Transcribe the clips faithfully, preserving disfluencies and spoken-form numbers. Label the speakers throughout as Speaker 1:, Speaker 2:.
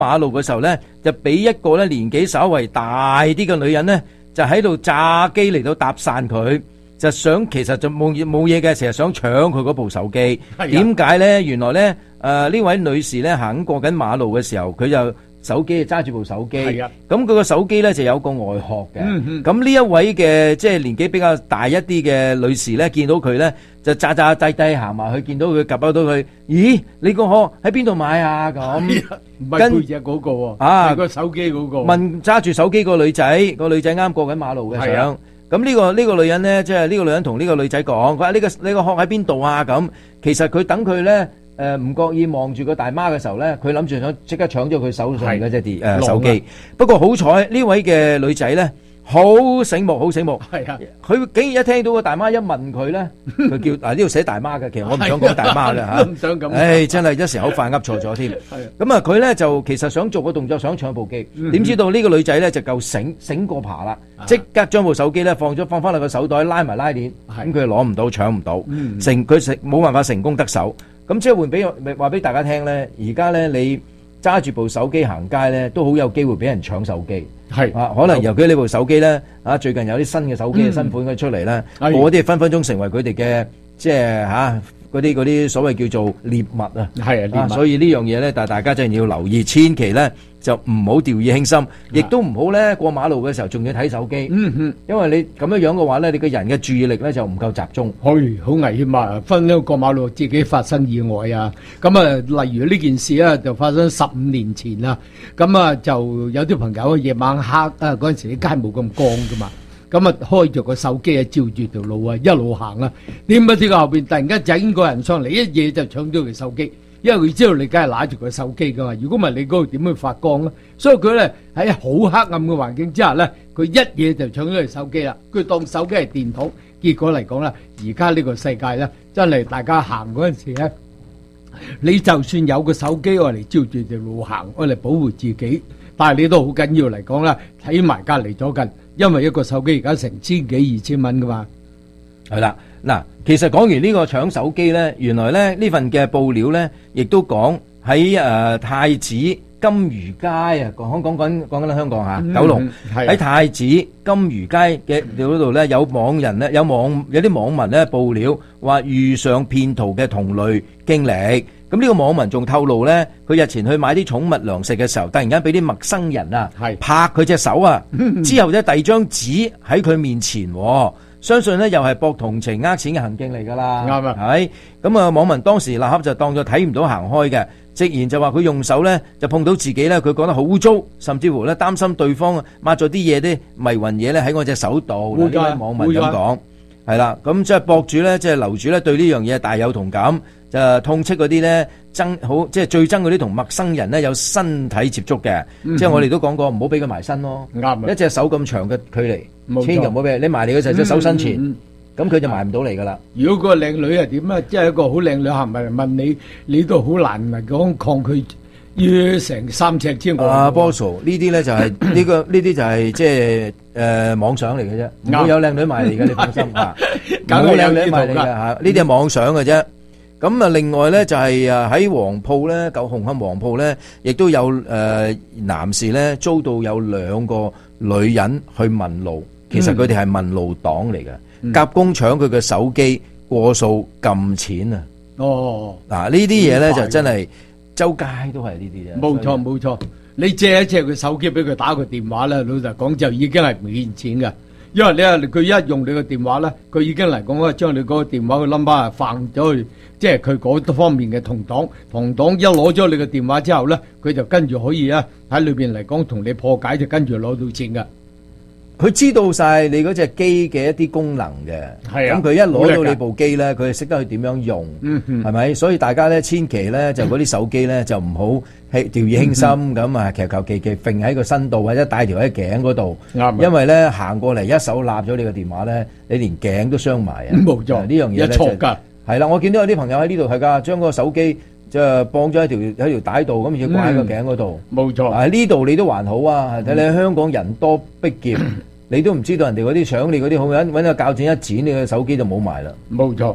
Speaker 1: 馬路嘅時候咧，就俾一個咧年紀稍為大啲嘅女人咧，就喺度詐機嚟到搭訕佢，就想其實就冇冇嘢嘅，成日想搶佢嗰部手機。點解咧？原來咧，誒呢位女士咧行過緊馬路嘅時候，佢就手機揸住部手機，咁佢個手機咧就有個外殼嘅。咁呢一位嘅即係年紀比較大一啲嘅女士咧，見到佢咧就詐詐低低行埋去，見到佢及到佢，咦？你個殼喺邊度買啊？咁
Speaker 2: 唔係背脊嗰個喎，係個手機嗰個。
Speaker 1: 問揸住手機個女仔，個女仔啱過緊馬路嘅相。咁呢個呢個女人咧，即係呢個女人同呢個女仔講，佢話呢個呢個殼喺邊度啊？咁其實佢等佢咧。誒唔覺意望住個大媽嘅時候咧，佢諗住想即刻搶咗佢手上嘅隻電誒手機。不過好彩呢位嘅女仔咧，好醒目，好醒目。係啊，佢竟然一聽到個大媽一問佢咧，佢叫嗱呢度寫大媽嘅，其實我唔想講大媽嘅嚇。唔想咁。誒真係一時口快噏錯咗添。咁啊，佢咧就其實想做個動作，想搶部機。點知道呢個女仔咧就夠醒醒過爬啦，即刻將部手機咧放咗放翻落個手袋，拉埋拉鏈。咁佢攞唔到，搶唔到，成佢成冇辦法成功得手。咁即係換俾話俾大家聽咧，而家咧你揸住部手機行街咧，都好有機會俾人搶手機。係啊，可能尤其呢部手機咧，啊最近有啲新嘅手機嘅新款嘅出嚟咧，嗰啲分分鐘成為佢哋嘅即係嚇嗰啲嗰啲所謂叫做獵物啊。係啊，獵物。所以呢樣嘢咧，但係大家真係要留意，千祈咧就唔好掉以輕心，亦都唔好咧過馬路嘅時候仲要睇手機。嗯嗯，因為你咁樣樣嘅話咧，你個人嘅注意力咧就唔夠集中。係好危險啊！分咗過馬路自己發生意外啊！咁啊，例如呢件事啊，就發生十五年前啦。咁啊，就有啲朋友夜晚黑啊，嗰陣時啲街冇咁光噶嘛。咁啊，開著個手機啊，照住條路啊，一路行啊。點不知個後邊突然間整個人上嚟，一嘢就搶咗佢手機。因為佢知道你梗係揦住個手機噶嘛，如果唔係你嗰度點會發光咧？所以佢咧喺好黑暗嘅環境之下咧，佢一嘢就搶咗佢手機啦。佢當手機係電筒，結果嚟講咧，而家呢個世界咧，真係大家行嗰陣時咧，你就算有個手機愛嚟照住條路行，愛嚟保護自己，但係你都好緊要嚟講啦，睇埋隔離左近，因為一個手機而家成千幾二千蚊噶嘛。係啦。嗱，其實講完呢個搶手機咧，原來咧呢份嘅報料咧，亦都講喺誒太子金魚街啊，講講緊講緊香港嚇，九龍喺太子金魚街嘅嗰度咧，有網人咧，有網有啲網民咧報料話遇上騙徒嘅同類經歷。咁呢個網民仲透露咧，佢日前去買啲寵物糧食嘅時候，突然間俾啲陌生人啊拍佢隻手啊，之後咧遞張紙喺佢面前。相信咧又係博同情呃錢嘅行徑嚟㗎啦，啱啊，係咁啊！網民當時立刻就當咗睇唔到行開嘅，直言就話佢用手咧就碰到自己咧，佢覺得好污糟，甚至乎咧擔心對方抹咗啲嘢啲迷魂嘢咧喺我隻手度。呢位網民咁講係啦，咁即係博主咧，即係樓主咧對呢樣嘢大有同感，就痛斥嗰啲咧憎好，即係最憎嗰啲同陌生人咧有身體接觸嘅，即係我哋都講過唔好俾佢埋身咯，啱，一隻手咁長嘅距離。千祈唔好俾你埋嚟嘅時候，隻手伸前，咁佢就埋唔到嚟噶啦。如果個靚女係點啊？即係一個好靚女行埋嚟問你，你都好難嚟講抗拒，要成三尺之外。啊，波叔呢啲咧就係呢個呢啲就係即係誒妄想嚟嘅啫，唔會有靚女埋嚟嘅，你放心嚇。冇靚女埋嚟嘅嚇，呢啲係妄想嘅啫。咁啊，另外咧就係啊喺黃埔咧，舊紅磡黃埔咧，亦都有誒男士咧遭到有兩個女人去問路。其實佢哋係問路黨嚟嘅，夾公搶佢嘅手機過數撳錢啊！哦，嗱呢啲嘢咧就真係周街都係呢啲啫。冇錯冇錯，你借一借佢手機俾佢打個電話咧，老實講就已經係唔欠錢嘅，因為你啊佢一用你個電話咧，佢已經嚟講啊將你嗰個電話嘅 number 啊放咗去，即係佢嗰方面嘅同黨，同黨一攞咗你嘅電話之後咧，佢就跟住可以啊喺裏邊嚟講同你破解，就跟住攞到錢噶。佢知道晒你嗰隻機嘅一啲功能嘅，咁佢一攞到你部機咧，佢係識得去點樣用，係咪？所以大家咧千祈咧就嗰啲手機咧就唔好係掉以輕心咁啊，求求其其揈喺個身度或者戴條喺頸嗰度，因為咧行過嚟一手立咗你個電話咧，你連頸都傷埋啊！冇錯，呢樣嘢咧錯㗎，係啦，我見到有啲朋友喺呢度係㗎，將個手機就綁咗喺條喺條帶度，咁要掛喺個頸嗰度。冇錯，喺呢度你都還好啊，睇你香港人多逼劫。你都唔知道人哋嗰啲搶你嗰啲好揾揾個鉸剪一剪，你嘅手機就冇埋啦。冇錯，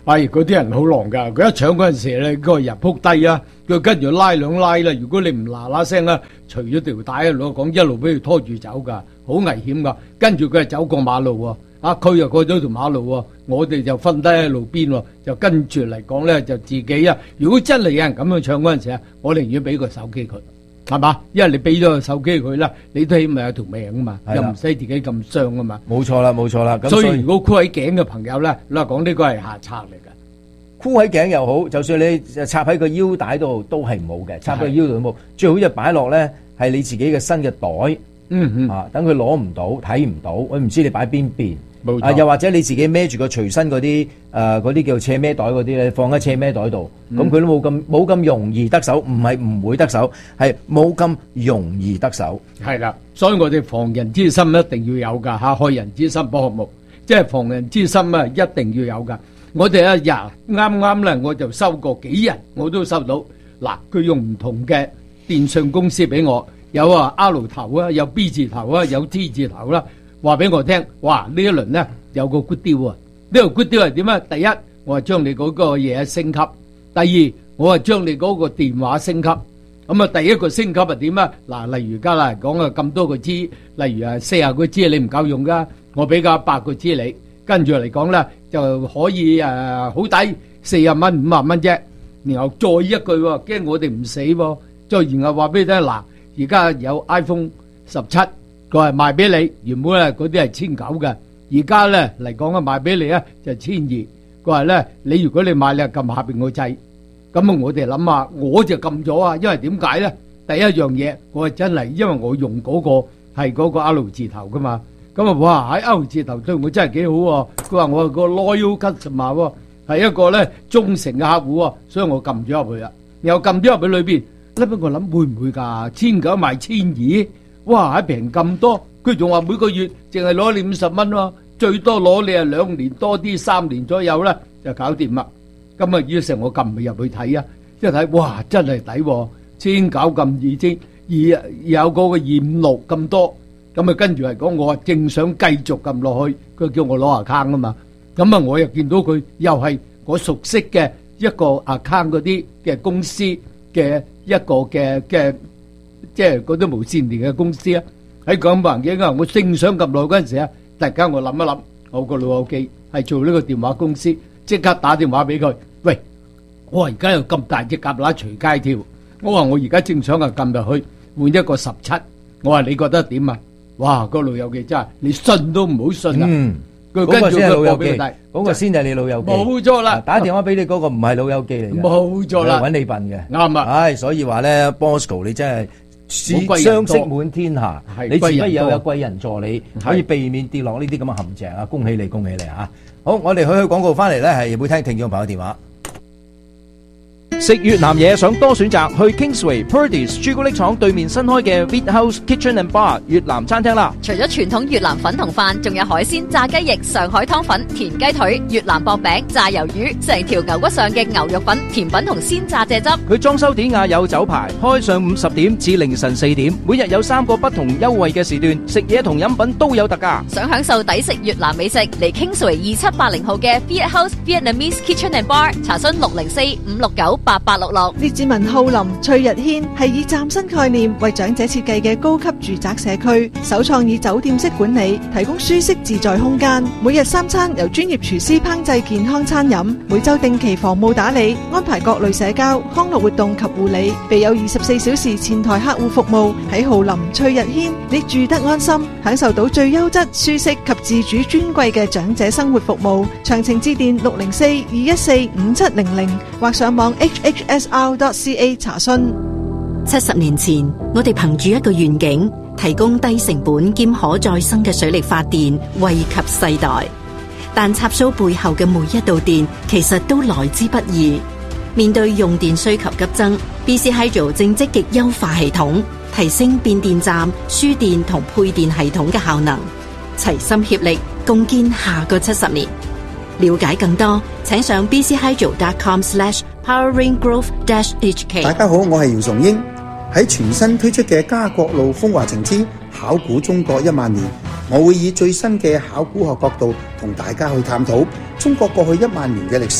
Speaker 2: 係嗰啲人好狼㗎，佢一搶嗰陣時咧，嗰個人撲低啊，佢跟住拉兩拉啦。如果你唔嗱嗱聲啊，除咗條帶一路講，一路俾佢拖住走㗎，好危險㗎。跟住佢係走過馬路喎，啊佢又過咗條馬路喎，我哋就瞓低喺路邊喎，就跟住嚟講咧就自己啊。如果真係有人咁樣搶嗰陣時啊，我寧願俾個手機佢。係嘛？因為你俾咗個手機佢啦，你都起碼有條命啊嘛，又唔使自己咁傷啊嘛。
Speaker 1: 冇錯啦，冇錯啦。咁
Speaker 2: 所以如果箍喺頸嘅朋友咧，你話講呢個係下策嚟嘅。
Speaker 1: 箍喺頸又好，就算你插喺個腰帶度都係唔好嘅，插喺個腰度都冇。最好就擺落咧係你自己嘅新嘅袋，
Speaker 2: 嗯嗯，
Speaker 1: 啊，等佢攞唔到、睇唔到，我唔知你擺邊邊。
Speaker 2: 冇錯。
Speaker 1: 啊，又或者你自己孭住個隨身嗰啲誒嗰啲叫斜孭袋嗰啲咧，放喺斜孭袋度，咁佢、嗯、都冇咁冇咁容易得手，唔係唔會得手，係冇咁容易得手。
Speaker 2: 係啦，所以我哋防人之心一定要有㗎嚇，害人之心不可無，即係防人之心啊，一定要有㗎。我哋啊，呀啱啱咧，我就收過幾日，我都收到嗱，佢用唔同嘅電信公司俾我，有啊 R 頭啊，有 B 字頭啊，有 T 字頭啦。話俾我聽，哇！呢一輪咧有個 good deal 啊！呢個 good deal係點啊？第一，我係將你嗰個嘢升級；第二，我係將你嗰個電話升級。咁啊，第一個升級係點啊？嗱，例如而家嚟講啊，咁多個 G，例如啊四十個 G 你唔夠用噶，我俾個百個 G 你，跟住嚟講咧就可以誒好抵，四十蚊五十蚊啫。然後再一句喎，驚我哋唔死喎，再然後話俾你聽，嗱，而家有 iPhone 十七。佢係賣俾你，原本咧嗰啲係千九嘅，而家咧嚟講啊賣俾你咧就千二。佢話咧你如果你買你係撳下邊個掣，咁啊我哋諗下，我就撳咗啊，因為點解咧？第一樣嘢我係真係因為我用嗰個係嗰個 L 字頭噶嘛，咁啊哇喺 L 字頭對我真係幾好喎。佢話我係個 loyal customer 喎，係一個咧忠誠嘅客戶喎，所以我撳咗入去啦。然後撳咗入去裏邊，咧不過我諗會唔會㗎？千九賣千二？哇！喺平咁多，佢仲話每個月淨係攞你五十蚊喎，最多攞你係兩年多啲，三年左右啦，就搞掂啦。咁啊，於是我撳咪入去睇啊，一睇哇，真係抵喎，千九咁易先，而有嗰個二五六咁多，咁啊跟住嚟講，我啊正想繼續撳落去，佢叫我攞 account 啊嘛，咁啊我又見到佢又係我熟悉嘅一個 account 嗰啲嘅公司嘅一個嘅嘅。即係嗰啲無線電嘅公司啊，喺咁環境啊，我正想撳落嗰陣時啊，突然間我諗一諗，我個老友記係做呢個電話公司，即刻打電話俾佢，喂，我話而家有咁大隻蛤乸隨街跳，我話我而家正想啊撳入去換一個十七，我話你覺得點啊？哇，個老友記真係你信都唔好信啊！嗯，佢跟住佢播俾佢睇，
Speaker 1: 嗰個先係你老友記，
Speaker 2: 冇錯啦。
Speaker 1: 打電話俾你嗰個唔係老友記嚟嘅，
Speaker 2: 冇錯啦，
Speaker 1: 揾你笨嘅，
Speaker 2: 啱啊！
Speaker 1: 唉，所以話咧 ，Bosco 你真係。相識滿天下，你自己又有貴人助你，可以避免跌落呢啲咁嘅陷阱啊！恭喜你，恭喜你啊！好，我哋去去廣告翻嚟咧，係會聽聽眾朋友電話。食越南嘢想多選擇，去 Kingsway Purdy's 朱古力廠對面新開嘅 Vid House Kitchen and Bar 越南餐廳啦。
Speaker 3: 除咗傳統越南粉同飯，仲有海鮮、炸雞翼、上海湯粉、田雞腿、越南薄餅、炸魷魚，成條牛骨上嘅牛肉粉、甜品同鮮榨蔗汁。佢裝修典雅有酒牌，開上午十點至凌晨四點，每日有三個不同優惠嘅時段，食嘢同飲品都有特價。想享受抵食越南美食，嚟 Kingsway 二七八零號嘅 Vid House Vietnamese Kitchen and Bar 查詢六零四五六九八八六六。
Speaker 4: 列治文浩林翠日軒係以嶄新概念為長者設計嘅高級住宅社區，首創以酒店式管理，提供舒適自在空間。每日三餐由專業廚師烹製健康餐飲，每周定期房務打理，安排各類社交康樂活動及護理，備有二十四小時前台客戶服務。喺浩林翠日軒，你住得安心，享受到最優質、舒適及自主尊貴嘅長者生活服務。詳情致電六零四二一四五七零零或上網 H H S R dot C A 查詢。
Speaker 5: 七十年前，我哋憑住一個願景，提供低成本兼可再生嘅水力發電，惠及世代。但插蘇背後嘅每一度電，其實都來之不易。面對用電需求急增 ，B C Hydro 正積極優化系統，提升變電站、輸電同配電系統嘅效能，齊心協力，共建下個七十年。了解更多，請上 b c hydro dot com slash powering growth dash h k。
Speaker 6: 大家好，我係姚崇英。喺全新推出嘅家國路風華情之考古中國一萬年，我會以最新嘅考古學角度同大家去探討中國過去一萬年嘅歷史。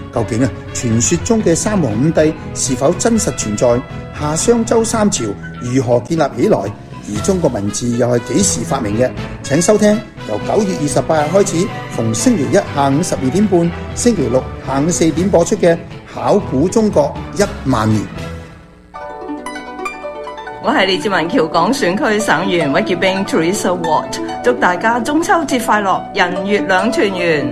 Speaker 6: 究竟啊，傳說中嘅三皇五帝是否真實存在？夏商周三朝如何建立起來？而中國文字又係幾時發明嘅？請收聽由九月二十八日開始，逢星期一下午十二點半、星期六下午四點播出嘅《考古中國一萬年》。
Speaker 7: 我係列治文橋港選區省員韋潔冰 Teresa Watt， 祝大家中秋節快樂，人月兩團圓。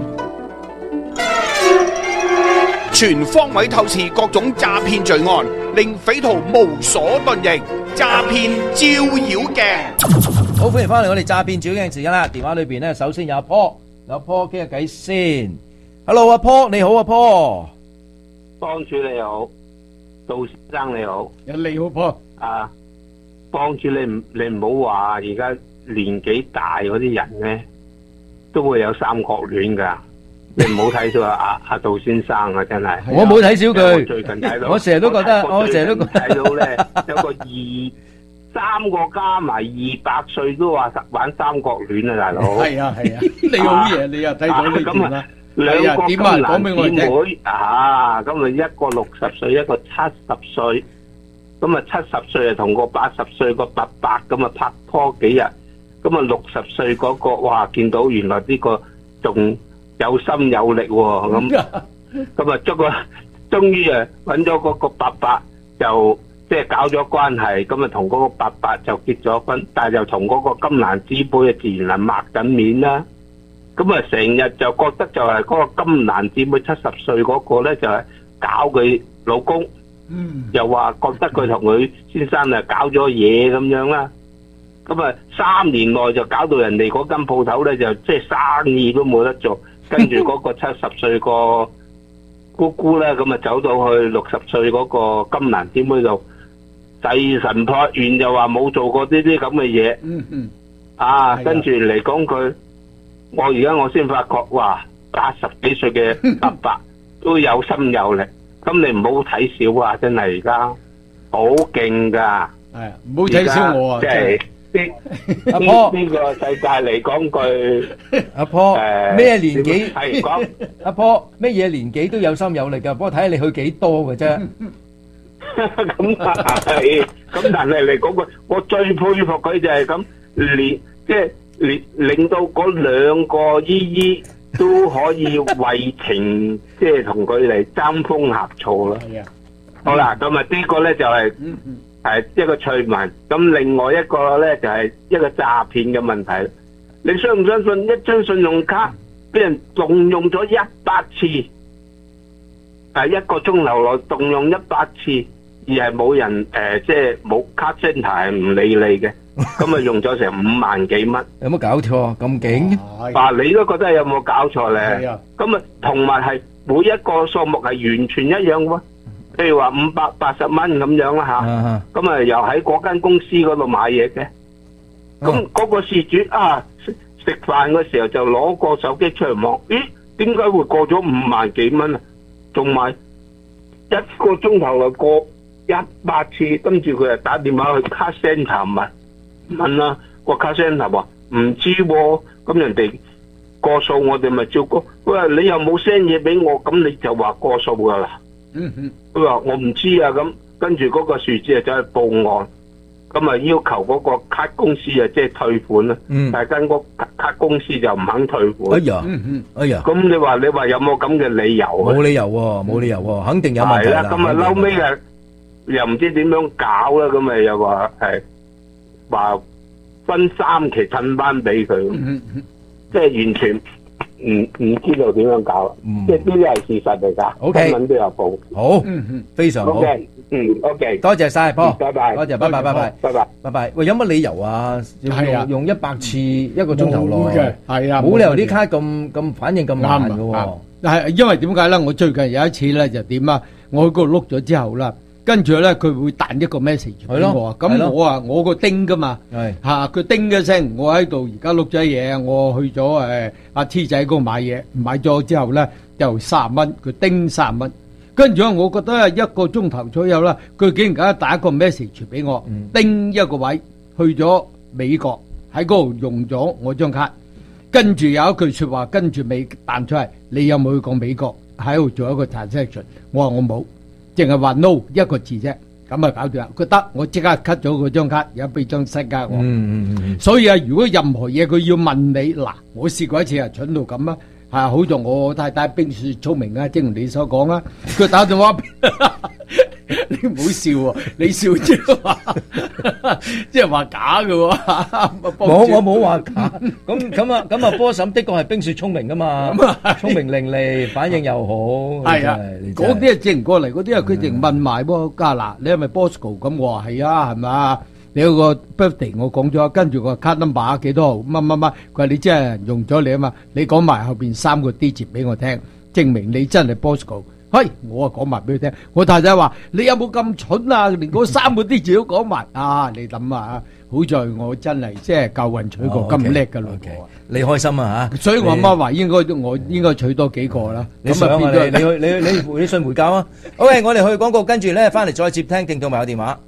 Speaker 8: 全方位透視各種詐騙罪案，令匪徒無所遁形。詐騙照妖鏡，
Speaker 1: 好歡迎翻嚟我哋詐騙照妖鏡時間啦！電話裏邊咧，首先有阿 Paul， 有阿 Paul 傾下偈先。Hello， 阿 Paul， 你好，阿 Paul。
Speaker 9: 幫主你好，杜先生你好，
Speaker 2: 你好 Paul。
Speaker 9: 啊，幫主你唔你唔好話而家年紀大嗰啲人咧，都會有三角戀噶。你唔好睇小阿阿杜先生啊，真係。
Speaker 1: 我冇睇小佢。
Speaker 9: 最近睇到，
Speaker 1: 我成日都覺得，我成日都
Speaker 9: 睇到咧，有個二三個加埋二百歲都話玩三角戀啊，大佬。
Speaker 2: 係啊係啊，你好嘢，你又睇到呢段啦。
Speaker 9: 兩個金蘭姊妹
Speaker 2: 啊，
Speaker 9: 咁啊一個六十歲，一個七十歲，咁啊七十歲啊同個八十歲個伯伯咁啊拍拖幾日，咁啊六十歲嗰個哇見到原來呢個仲有心有力喎，咁咁啊，捉個終於啊揾咗嗰個伯伯，就即係搞咗關係，咁啊同嗰個伯伯就結咗婚，但係就同嗰個金蘭姊妹啊自然係抹緊面啦。咁啊成日就覺得就係嗰個金蘭姊妹七十歲嗰個咧就係搞佢老公，又話覺得佢同佢先生啊搞咗嘢咁樣啦。咁啊三年內就搞到人哋嗰間鋪頭咧就即係生意都冇得做。跟住嗰個七十歲個姑姑咧，咁啊走到去六十歲嗰個金蘭姊妹度，祭神託願就話冇做過呢啲咁嘅嘢。嗯嗯。啊，跟住嚟講佢，我而家我先發覺，哇，八十幾歲嘅伯伯都有心有力，咁你唔好睇小啊！真係而家好勁噶。係，
Speaker 2: 唔好睇小我啊！
Speaker 9: 即係。
Speaker 1: 阿婆
Speaker 9: 呢個世界嚟講句，
Speaker 1: 阿婆咩年紀
Speaker 9: 係講
Speaker 1: 阿婆咩嘢年紀都有心有力噶，不過睇下你去幾多嘅啫。
Speaker 9: 咁啊係，咁但係嚟講句，我最佩服佢就係咁，連即係令令到嗰兩個姨姨都可以為情，即係同佢嚟爭風呷醋啦。係啊，好啦，咁啊呢個咧就係。係一個趣聞，咁另外一個咧就係一個詐騙嘅問題。你相唔相信一張信用卡俾人動用咗一百次，係一個鐘頭內動用一百次，而係冇人誒，即係冇卡 center 係唔理你嘅，咁啊用咗成五萬幾蚊。
Speaker 1: 有冇搞錯？咁勁？
Speaker 9: 嗱，你都覺得有冇搞錯咧？咁啊，同埋係每一個數目係完全一樣喎。譬如話五百八十蚊咁樣啦吓，咁啊又喺嗰間公司嗰度買嘢嘅，咁嗰個事主啊食食飯嘅時候就攞個手機出嚟望，咦？點解會過咗五萬幾蚊啊？仲買一個鐘頭就過一百次，跟住佢就打電話去卡 center 問問啦，個卡 center 話唔知喎，咁人哋過數我哋咪照過，佢話你又冇 send 嘢俾我，咁你就話過數噶啦。嗯嗯，佢話我唔知啊，咁跟住嗰個樹枝就走去報案，咁啊要求嗰個卡公司啊即係退款啦。嗯，但係間個卡公司就唔肯退款。哎呀，嗯嗯，哎呀，咁你話你話有冇咁嘅理由啊？
Speaker 1: 冇理由喎，冇理由喎，肯定有問題啦。
Speaker 9: 係啦，咁啊嬲尾啊又唔知點樣搞啦，咁啊又話係話分三期褪翻俾佢，即係完全。唔唔知道點樣搞，即係呢啲係事實嚟噶。
Speaker 1: O K，
Speaker 9: 新聞都有報。
Speaker 1: 好，非常好。
Speaker 9: O K，嗯 O K，
Speaker 1: 多謝晒，波，
Speaker 9: 拜拜，
Speaker 1: 多謝，拜拜，拜拜，
Speaker 9: 拜拜，
Speaker 1: 拜拜。喂，有乜理由啊？用用一百次一個鐘頭內，
Speaker 2: 係啊，
Speaker 1: 冇理由啲卡咁咁反應咁慢噶喎。
Speaker 2: 係因為點解咧？我最近有一次咧就點啊？我去嗰度碌咗之後啦。跟住咧，佢會彈一個 message 俾我啊！咁我啊，我個叮噶嘛，嚇佢叮一聲，我喺度而家錄咗嘢，我去咗誒阿 T 仔嗰度買嘢，買咗之後咧就三十蚊，佢叮三十蚊。跟住我覺得一個鐘頭左右啦，佢竟然而家打一個 message 俾我，叮一個位去咗美國，喺嗰度用咗我張卡。跟住有一句説話，跟住未彈出嚟，你有冇去過美國？ 喺度做一個 transaction， 我話我冇，淨係話 no 一個字啫，咁啊搞掂啦。佢得，我即刻 cut 咗嗰張卡，而家俾張新卡我。
Speaker 1: 嗯嗯嗯。所
Speaker 2: 以啊，如果任何嘢佢要問你，嗱，我試過一次啊，蠢到咁啊，係好在我太太冰雪聰明啊，正如你所講啊，佢打電話。你唔好笑喎，你笑即係話，即係話假嘅喎。
Speaker 1: 冇，我冇話假。咁咁啊，咁啊，波嬸的確係冰雪聰明噶嘛，聰明伶俐，反應又好。
Speaker 2: 係啊，嗰啲係正唔過嚟，嗰啲係佢淨問埋喎。家嗱，你係咪 Bosco？ 咁我話係啊，係咪啊？你有個 birthday 我講咗，跟住個 card number 幾多號乜乜乜，佢話你真係用咗你啊嘛，你講埋後邊三個 digit 俾我聽，證明你真係 Bosco。嘿，我啊講埋俾佢聽，我太太話你有冇咁蠢啊？連嗰三個啲字都講埋啊！你諗下，好在我真係即係教運娶個咁叻嘅老婆，
Speaker 1: 你開心啊嚇！
Speaker 2: 所以我阿媽話應該我應該娶多幾個啦。
Speaker 1: 你想啊？你你去你你你信回教啊 ？OK， 我哋去廣告，跟住咧翻嚟再接聽聽眾朋友電話。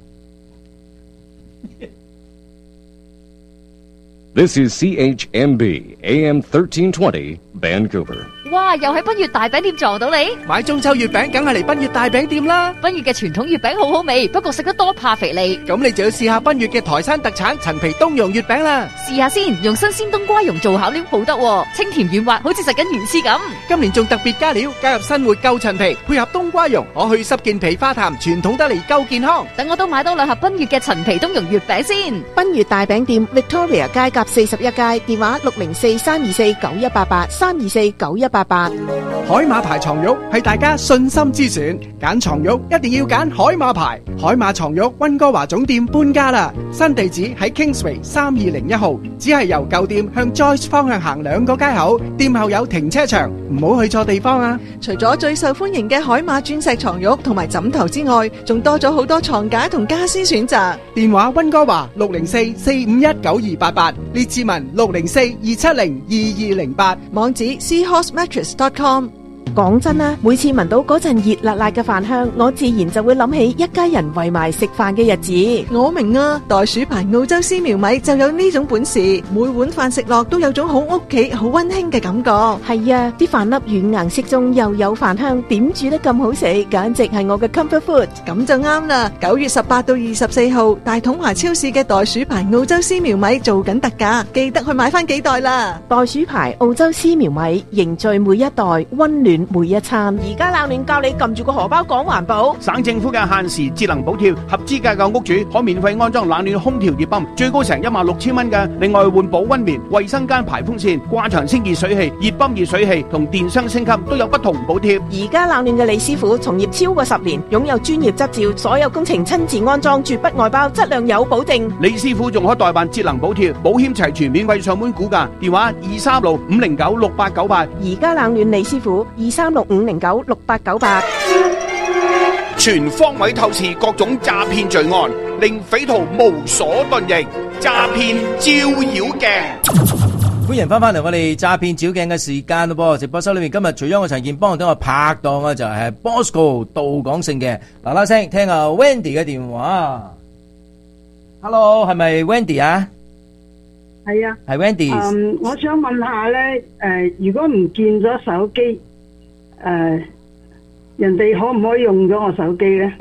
Speaker 10: This is C H M B A M thirteen twenty Vancouver。
Speaker 3: 哇！又喺賓悅大餅店撞到你，
Speaker 11: 買中秋月餅梗係嚟賓悅大餅店啦！
Speaker 3: 賓悅嘅傳統月餅好好味，不過食得多怕肥膩。
Speaker 11: 咁你就要試下賓悅嘅台山特產陳皮冬蓉月餅啦！
Speaker 3: 試下先，用新鮮冬瓜蓉做巧料好得，清甜軟滑，好似食緊魚絲咁。
Speaker 11: 今年仲特別加料，加入新活夠陳皮，配合冬瓜蓉，可去濕健脾化痰，傳統得嚟夠健康。
Speaker 3: 等我都買多兩盒賓悅嘅陳皮冬蓉月餅先。
Speaker 12: 賓悅大餅店 Victoria 街甲四十一街，電話六零四三二四九一八八三二四九一八八。
Speaker 11: 海馬牌床褥係大家信心之選，揀床褥一定要揀海馬牌。海馬床褥溫哥華總店搬家啦，新地址喺 Kingsway 三二零一號，只係由舊店向 Joyce 方向行兩個街口，店後有停車場，唔好去錯地方啊！
Speaker 4: 除咗最受歡迎嘅海馬鑽石床褥同埋枕頭之外，仲多咗好多床架同家私選擇。
Speaker 11: 電話溫哥華六零四四五一九二八八，列治文六零四二七零二二零八，
Speaker 4: 網址 seahorse mattress dot com。
Speaker 12: 講真啦，每次聞到嗰陣熱辣辣嘅飯香，我自然就會諗起一家人圍埋食飯嘅日子。
Speaker 4: 我明啊，袋鼠牌澳洲絲苗米就有呢種本事，每碗飯食落都有種好屋企、好溫馨嘅感覺。
Speaker 12: 係啊，啲飯粒軟硬適中，又有飯香，點煮得咁好食，簡直係我嘅 comfort food。
Speaker 4: 咁就啱啦！九月十八到二十四號，大統華超市嘅袋鼠牌澳洲絲苗米做緊特價，記得去買翻幾袋啦！
Speaker 12: 袋鼠牌澳洲絲苗米，凝聚每一代，溫暖每一餐。而家冷暖教你撳住個荷包講環保。
Speaker 8: 省政府嘅限時節能補貼，合資格嘅屋主可免費安裝冷暖空調熱泵，最高成一萬六千蚊嘅。另外換保溫棉、衛生間排風扇、掛牆清熱水器、熱泵熱水器同電箱升級都有不同補貼。
Speaker 12: 而家冷暖嘅李師傅從業超過十年，擁有專業執照，所有工程親自安裝，絕不外包，質量有保證。
Speaker 8: 李師傅仲可代辦節能補貼，保險齊全，免費上門估價。電話二三六五零九六八九八。
Speaker 12: 而家冷暖李師傅二三六五零九六八九八。
Speaker 8: 全方位透視各種詐騙罪案，令匪徒無所遁形。詐騙照妖鏡。
Speaker 1: 歡迎翻翻嚟我哋詐騙照鏡嘅時間咯噃，直播室裏面今日除咗我陳健幫同我拍檔啊，就係 Bosco 杜廣勝嘅。嗱嗱聲聽下 Wendy 嘅電話。Hello， 係咪 Wendy 啊？
Speaker 13: 係啊，
Speaker 1: 係 Wendy。
Speaker 13: 嗯，我想問下咧，誒，如果唔見咗手機，誒，人哋可唔可以用咗我手機咧？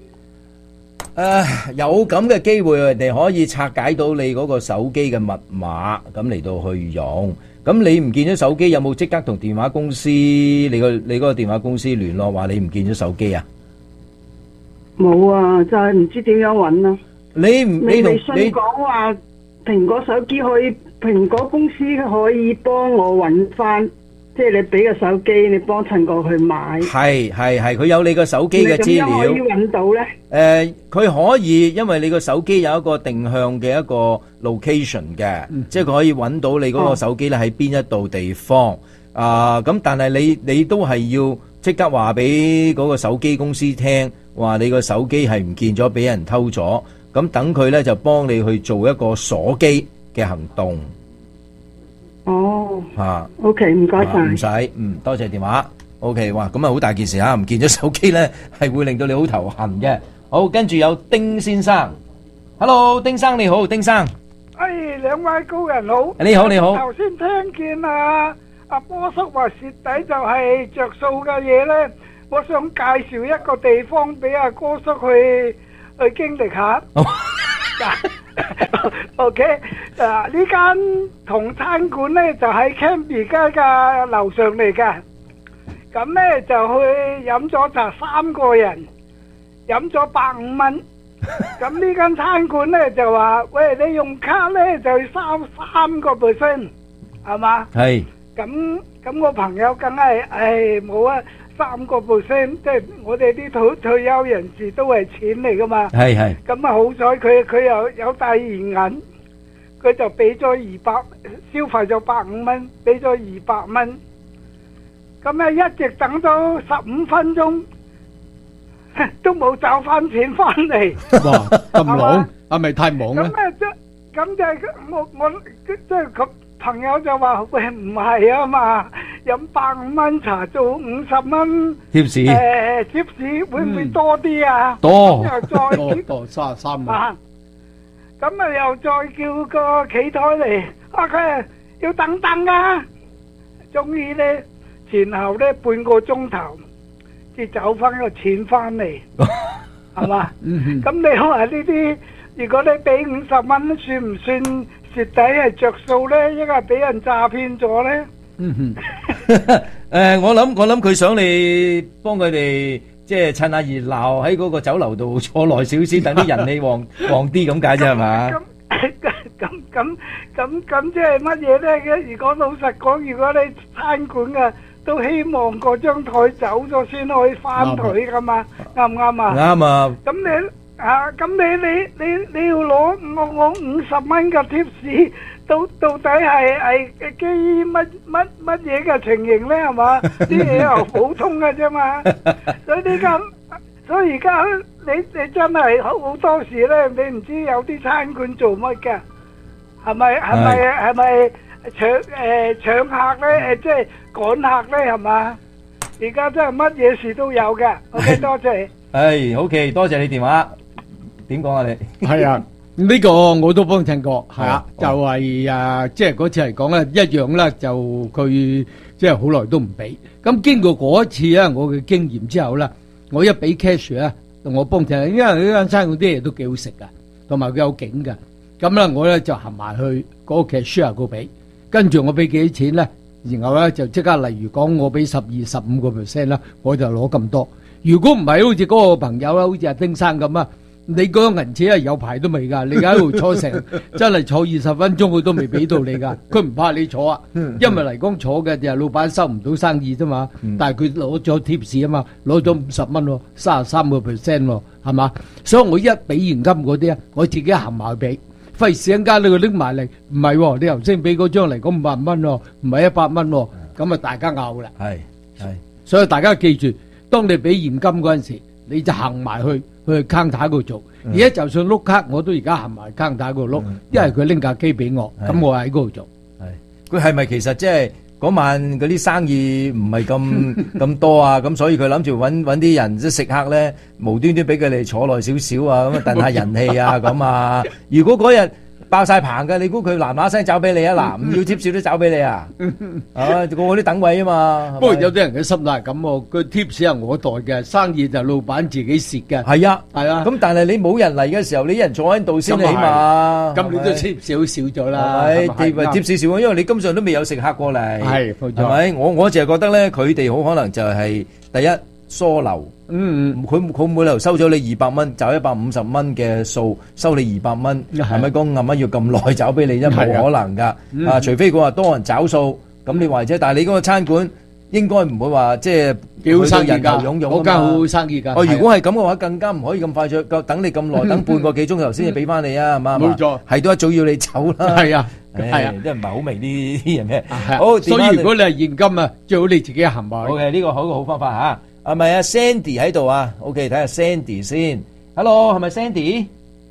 Speaker 1: 誒，有咁嘅機會，人哋可以拆解到你嗰個手機嘅密碼，咁嚟到去用。咁你唔見咗手機，有冇即刻同電話公司，你個你嗰個電話公司聯絡，話你唔見咗手機啊？
Speaker 13: 冇啊，就係唔知點樣揾啊。
Speaker 1: 你唔你同
Speaker 13: 微信講話蘋果手機可以，蘋果公司可以幫我揾翻，即係你俾個手機，你幫襯過去買。
Speaker 1: 係係係，佢有你個手機嘅資料。
Speaker 13: 咁樣可以揾到咧？
Speaker 1: 誒，佢可以，因為你個手機有一個定向嘅一個 location 嘅，即係佢可以揾到你嗰個手機咧喺邊一度地方。啊，咁但係你你都係要即刻話俾嗰個手機公司聽，話你個手機係唔見咗，俾人偷咗。咁等佢咧就幫你去做一個鎖機嘅行動。
Speaker 13: 哦，
Speaker 1: 吓
Speaker 13: ，OK， 唔該晒，
Speaker 1: 唔使，嗯，多謝電話。OK， 哇，咁啊好大件事啊，唔見咗手機咧，係會令到你好頭痕嘅。好，跟住有丁先生 ，Hello， 丁生你好，丁生。
Speaker 14: 哎，兩位高人好。
Speaker 1: 你好，你好。
Speaker 14: 頭先聽見啊阿波叔話蝕底就係着數嘅嘢咧，我想介紹一個地方俾阿哥叔去去經歷下。OK， 啊呢間同餐館咧就喺 Canby 街嘅樓上嚟嘅，咁咧就去飲咗茶三個人，飲咗百五蚊。咁呢間餐館咧就話，喂，你用卡咧就要收三個 percent， 係嘛？
Speaker 1: 係。
Speaker 14: 咁咁我朋友梗係，唉冇啊，三個 percent， 即係我哋啲退退休人士都係錢嚟噶嘛。
Speaker 1: 係係。
Speaker 14: 咁啊好彩佢佢又有帶現銀，佢就俾咗二百，消費咗百五蚊，俾咗二百蚊。咁啊一直等咗十五分鐘。都冇找翻錢翻嚟，
Speaker 2: 哇咁忙，係咪太忙咧？
Speaker 14: 咁啊即咁就係我我即係佢朋友就話喂唔係啊嘛，飲百五蚊茶做五十蚊
Speaker 1: 貼士，
Speaker 14: 誒貼士會唔會多啲啊？
Speaker 2: 多
Speaker 14: 又再
Speaker 2: 多多三十三
Speaker 14: 啊！咁啊又再叫個企台嚟，啊佢要等等啊！終於咧前後咧半個鐘頭。走翻個錢翻嚟，係嘛？咁你話呢啲，如果你俾五十蚊，算唔算蝕底係着數咧？一係俾人詐騙咗咧？
Speaker 1: 誒，我諗我諗佢想你幫佢哋，即係趁下熱鬧喺嗰個酒樓度坐耐少少，等啲人氣旺旺啲咁解啫，係嘛？
Speaker 14: 咁咁咁咁咁即係乜嘢咧？如果老實講，如果你餐館啊，都希望嗰張台走咗先可以翻台噶嘛，啱唔啱啊？
Speaker 1: 啱啊！
Speaker 14: 咁你啊，咁你你你你要攞我我五十蚊嘅貼士，到到底係係基於乜乜乜嘢嘅情形咧？係嘛？啲嘢又普通嘅啫嘛，所以呢間，所以而家你你真係好好多時咧，你唔知有啲餐館做乜嘅，係咪係咪係咪？搶誒搶客咧，誒即係趕客咧，係嘛？而家真係乜嘢事都有嘅。OK， 多謝。
Speaker 1: 係 OK， 多謝你電話。點講啊你？
Speaker 2: 係啊，呢個我都幫襯過，係啊，就係啊，即係嗰次嚟講咧，一樣啦，就佢即係好耐都唔俾。咁經過嗰一次啊，我嘅經驗之後咧，我一俾 cash 咧，我幫襯，因為呢間餐館啲嘢都幾好食噶，同埋佢有景噶。咁咧，我咧就行埋去嗰個 cashier 嗰俾。跟住我俾幾多錢咧，然後咧就即刻，例如講我俾十二、十五個 percent 啦，我就攞咁多。如果唔係，好似嗰個朋友啦，好似阿丁生咁啊，你嗰個銀紙係有排都未㗎，你喺度坐成真係坐二十分鐘，佢都未俾到你㗎。佢唔怕你坐啊，因為嚟講坐嘅就係老闆收唔到生意啫嘛。但係佢攞咗貼士啊嘛，攞咗五十蚊喎，三十三個 percent 喎，係嘛？所以我一俾現金嗰啲啊，我自己行埋去俾。費事一間你佢拎埋嚟，唔係喎，你頭先俾嗰張嚟講五百蚊喎，唔係一百蚊喎，咁啊大家拗啦。
Speaker 1: 係係，
Speaker 2: 所以大家記住，當你俾現金嗰陣時，你就行埋去去 counter 嗰度做。而家就算碌卡，我都而家行埋 counter 嗰度碌，因為佢拎架機俾我，咁我喺嗰度做。
Speaker 1: 係，佢係咪其實即係嗰晚嗰啲生意唔係咁咁多啊？咁所以佢諗住揾揾啲人即係食客咧，無端端俾佢哋坐耐少少啊，咁啊燉下人氣啊咁啊！如果嗰日爆晒棚嘅，你估佢嗱嗱聲找俾你啊？嗱，唔要貼士都找俾你啊？啊，個個都等位啊嘛。
Speaker 2: 不過有啲人嘅心態係咁喎，個貼士係我代嘅，生意就老闆自己蝕嘅。
Speaker 1: 係啊，
Speaker 2: 係啊。
Speaker 1: 咁但係你冇人嚟嘅時候，你一人坐喺度先起嘛。
Speaker 2: 咁你都貼士好少咗啦。
Speaker 1: 係貼貼士少，因為你根本上都未有食客過嚟。
Speaker 2: 係，冇錯。
Speaker 1: 係咪？我我淨係覺得咧，佢哋好可能就係第一疏流。嗯嗯，佢佢每流收咗你二百蚊，就一百五十蚊嘅數，收你二百蚊，係咪講咁蚊要咁耐找俾你啫？冇可能噶，啊，除非佢話多人找數，咁你話啫。但係你嗰個餐館應該唔會話即係
Speaker 2: 幾好生意
Speaker 1: 人頭湧湧啊嘛。
Speaker 2: 嗰間好好生意㗎。
Speaker 1: 哦，如果係咁嘅話，更加唔可以咁快脆，等你咁耐，等半個幾鐘頭先至俾翻你啊，係嘛？
Speaker 2: 冇錯，
Speaker 1: 係都一早要你走啦。
Speaker 2: 係啊，係啊，
Speaker 1: 即係唔係好明呢啲人咩？
Speaker 2: 好，所以如果你係現金啊，最好你自己行埋。
Speaker 1: O K，呢個好個好方法嚇。係咪啊 Sandy 喺度啊 ？OK，睇下 Sandy 先。Hello，係咪 Sandy？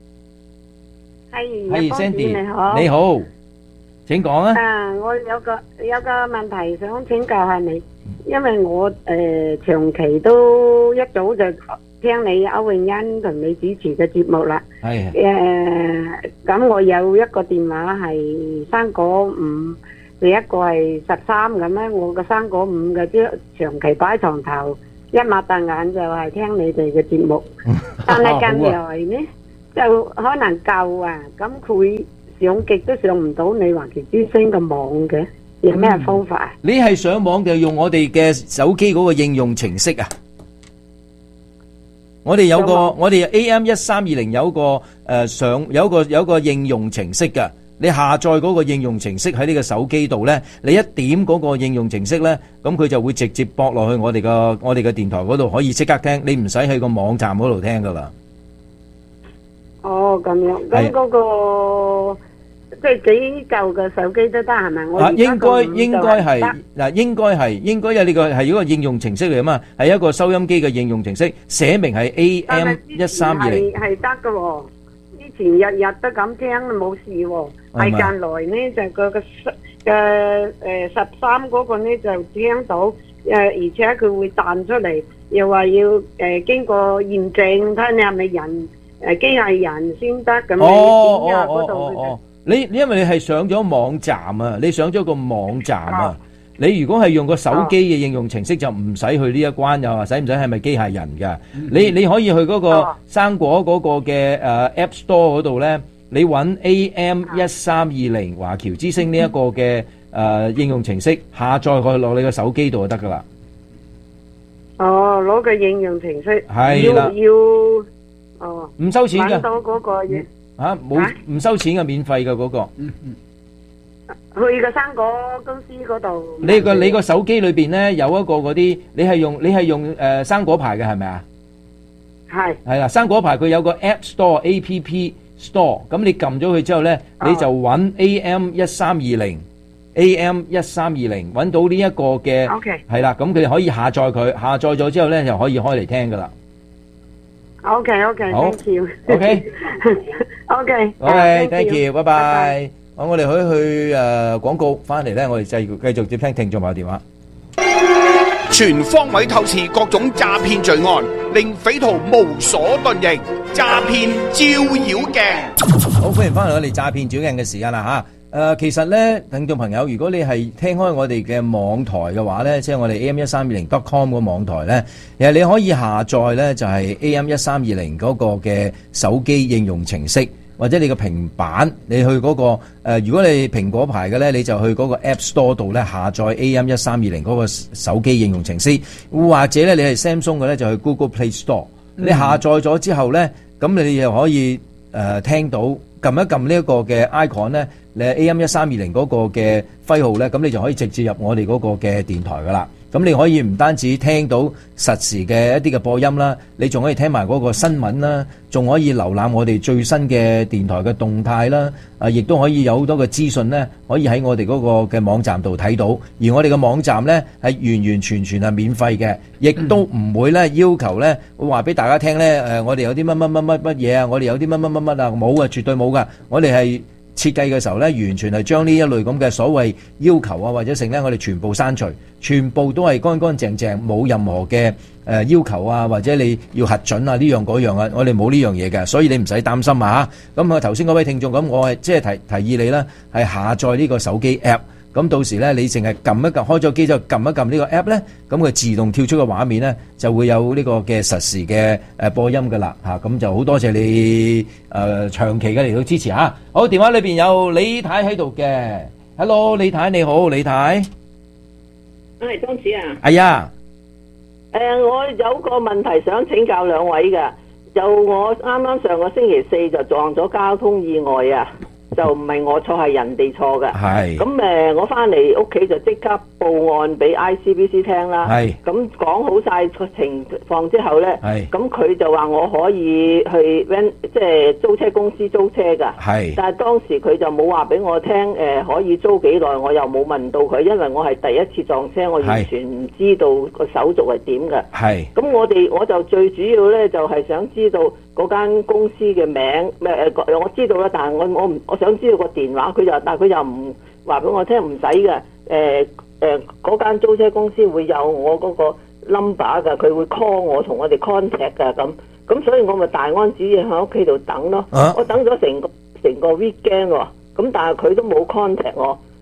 Speaker 15: 係，
Speaker 1: 係 Sandy，
Speaker 15: 你好，
Speaker 1: 你好，請講啊。
Speaker 15: 啊，我有個有個問題想請教下你，因為我誒長期都一早就聽你歐詠欣同你主持嘅節目啦。係。誒，咁我有一個電話係生果五第一個係十三咁咧，我個生果五嘅，即係長期擺喺床頭，一擘大眼就係聽你哋嘅節目。但係近來呢，就可能夠啊，咁佢上極都上唔到你華僑之聲嘅網嘅，有咩方法啊？
Speaker 1: 你係上網定係用我哋嘅手機嗰個應用程式啊？我哋有個我哋 A M 一三二零有個誒上有個有個應用程式㗎。你下載嗰個應用程式喺呢個手機度咧，你一點嗰個應用程式咧，咁佢就會直接駁落去我哋個我哋嘅電台嗰度，可以即刻聽，你唔使去個網站嗰度聽噶啦。
Speaker 15: 哦，咁樣，咁嗰個即係幾舊嘅手機都得係咪？我
Speaker 1: 啊，應該應該係嗱，應該係應該有呢個係一個應用程式嚟啊嘛，係一個收音機嘅應用程式，寫明係 A M 一三二零。
Speaker 15: 係得㗎喎。前日日都咁聽冇事喎，係近來呢就個個嘅誒十三嗰個呢就聽到誒，而且佢會彈出嚟，又話要誒經過驗證，睇你係咪人誒機械人先得咁。
Speaker 1: 哦哦哦哦哦，你你因為你係上咗網站啊，你上咗個網站啊。你如果係用個手機嘅應用程式，就唔使去呢一關，又話使唔使係咪機械人㗎？你你可以去嗰個生果嗰個嘅誒 App Store 嗰度咧，你揾 A M 一三二零華僑之聲呢一個嘅誒應用程式，下載佢落你個手機度就得㗎啦。
Speaker 15: 哦，攞個應用程式，
Speaker 1: 係啦，
Speaker 15: 要要哦，
Speaker 1: 唔收錢㗎。
Speaker 15: 揾到嗰個嘢
Speaker 1: 嚇冇唔收錢嘅，免費嘅嗰個。嗯嗯。
Speaker 15: 去個生果公司嗰度。
Speaker 1: 你個你個手機裏邊咧有一個嗰啲，你係用你係用誒生果牌嘅係咪啊？
Speaker 15: 係。係
Speaker 1: 啦，生果牌佢有個 App Store A P P Store，咁你撳咗佢之後咧，你就揾 A M 一三二零 A M 一三二零，揾到呢一個嘅，係啦，咁佢可以下載佢，下載咗之後咧就可以開嚟聽噶啦。
Speaker 15: OK OK，thank you。OK，OK，thank
Speaker 1: you，拜拜。好，我哋可以去誒廣告，翻嚟咧，我哋繼續繼續接聽聽眾朋友電話。
Speaker 8: 全方位透視各種詐騙罪案，令匪徒無所遁形。詐騙照妖鏡。
Speaker 1: 好，歡迎翻嚟我哋詐騙照妖鏡嘅時間啦嚇。誒，其實咧，聽眾朋友，如果你係聽開我哋嘅網台嘅話咧，即係我哋 A M 一三二零 dot com 個網台咧，其實你可以下載咧，就係 A M 一三二零嗰個嘅手機應用程式。或者你個平板，你去嗰個誒，如果你蘋果牌嘅咧，你就去嗰個 App Store 度咧下載 A M 一三二零嗰個手機應用程式，或者咧你係 Samsung 嘅咧就去 Google Play Store。你下載咗之後咧，咁你又可以誒聽到撳一撳呢一個嘅 icon 咧，你 A M 一三二零嗰個嘅徽號咧，咁你就可以直接入我哋嗰個嘅電台噶啦。咁你可以唔單止聽到實時嘅一啲嘅播音啦，你仲可以聽埋嗰個新聞啦，仲可以瀏覽我哋最新嘅電台嘅動態啦，啊，亦都可以有好多嘅資訊呢，可以喺我哋嗰個嘅網站度睇到。而我哋嘅網站呢，係完完全全係免費嘅，亦都唔會呢要求呢會話俾大家聽呢，誒，我哋有啲乜乜乜乜乜嘢啊，我哋有啲乜乜乜乜啊，冇啊，絕對冇噶，我哋係。設計嘅時候咧，完全係將呢一類咁嘅所謂要求啊，或者成咧，我哋全部刪除，全部都係乾乾淨淨，冇任何嘅誒要求啊，或者你要核准啊呢樣嗰樣啊，我哋冇呢樣嘢嘅，所以你唔使擔心啊嚇。咁啊頭先嗰位聽眾咁，我係即係提提議你啦，係下載呢個手機 app。咁到時咧，你淨係撳一撳，開咗機之後撳一撳呢個 app 咧，咁佢自動跳出個畫面咧，就會有呢個嘅實時嘅誒播音噶啦嚇，咁就好多謝你誒長期嘅嚟到支持嚇。好，電話裏邊有李太喺度嘅 ，Hello， 李太你好，李太。
Speaker 16: 係張子啊。
Speaker 1: 係啊。
Speaker 16: 誒，我有個問題想請教兩位嘅，就我啱啱上個星期四就撞咗交通意外啊。就唔係我錯，係人哋錯嘅。係咁誒，我翻嚟屋企就即刻報案俾 I C B C 聽啦。係咁講好晒情況之後咧，係咁佢就話我可以去 rent 即係租車公司租車㗎。係，但係當時佢就冇話俾我聽誒、呃、可以租幾耐，我又冇問到佢，因為我係第一次撞車，我完全唔知道個手續係點嘅。係咁，我哋我就最主要咧就係、是、想知道嗰間公司嘅名咩誒、呃？我知道啦，但係我我唔我想知道個電話，佢就但係佢又唔話俾我聽，唔使嘅。誒誒，嗰間租車公司會有我嗰個 number 㗎，佢會 call 我同我哋 contact 㗎咁。咁所以我咪大安旨意喺屋企度等咯。啊、我等咗成個成個 weekend 喎，咁但係佢都冇 contact 我。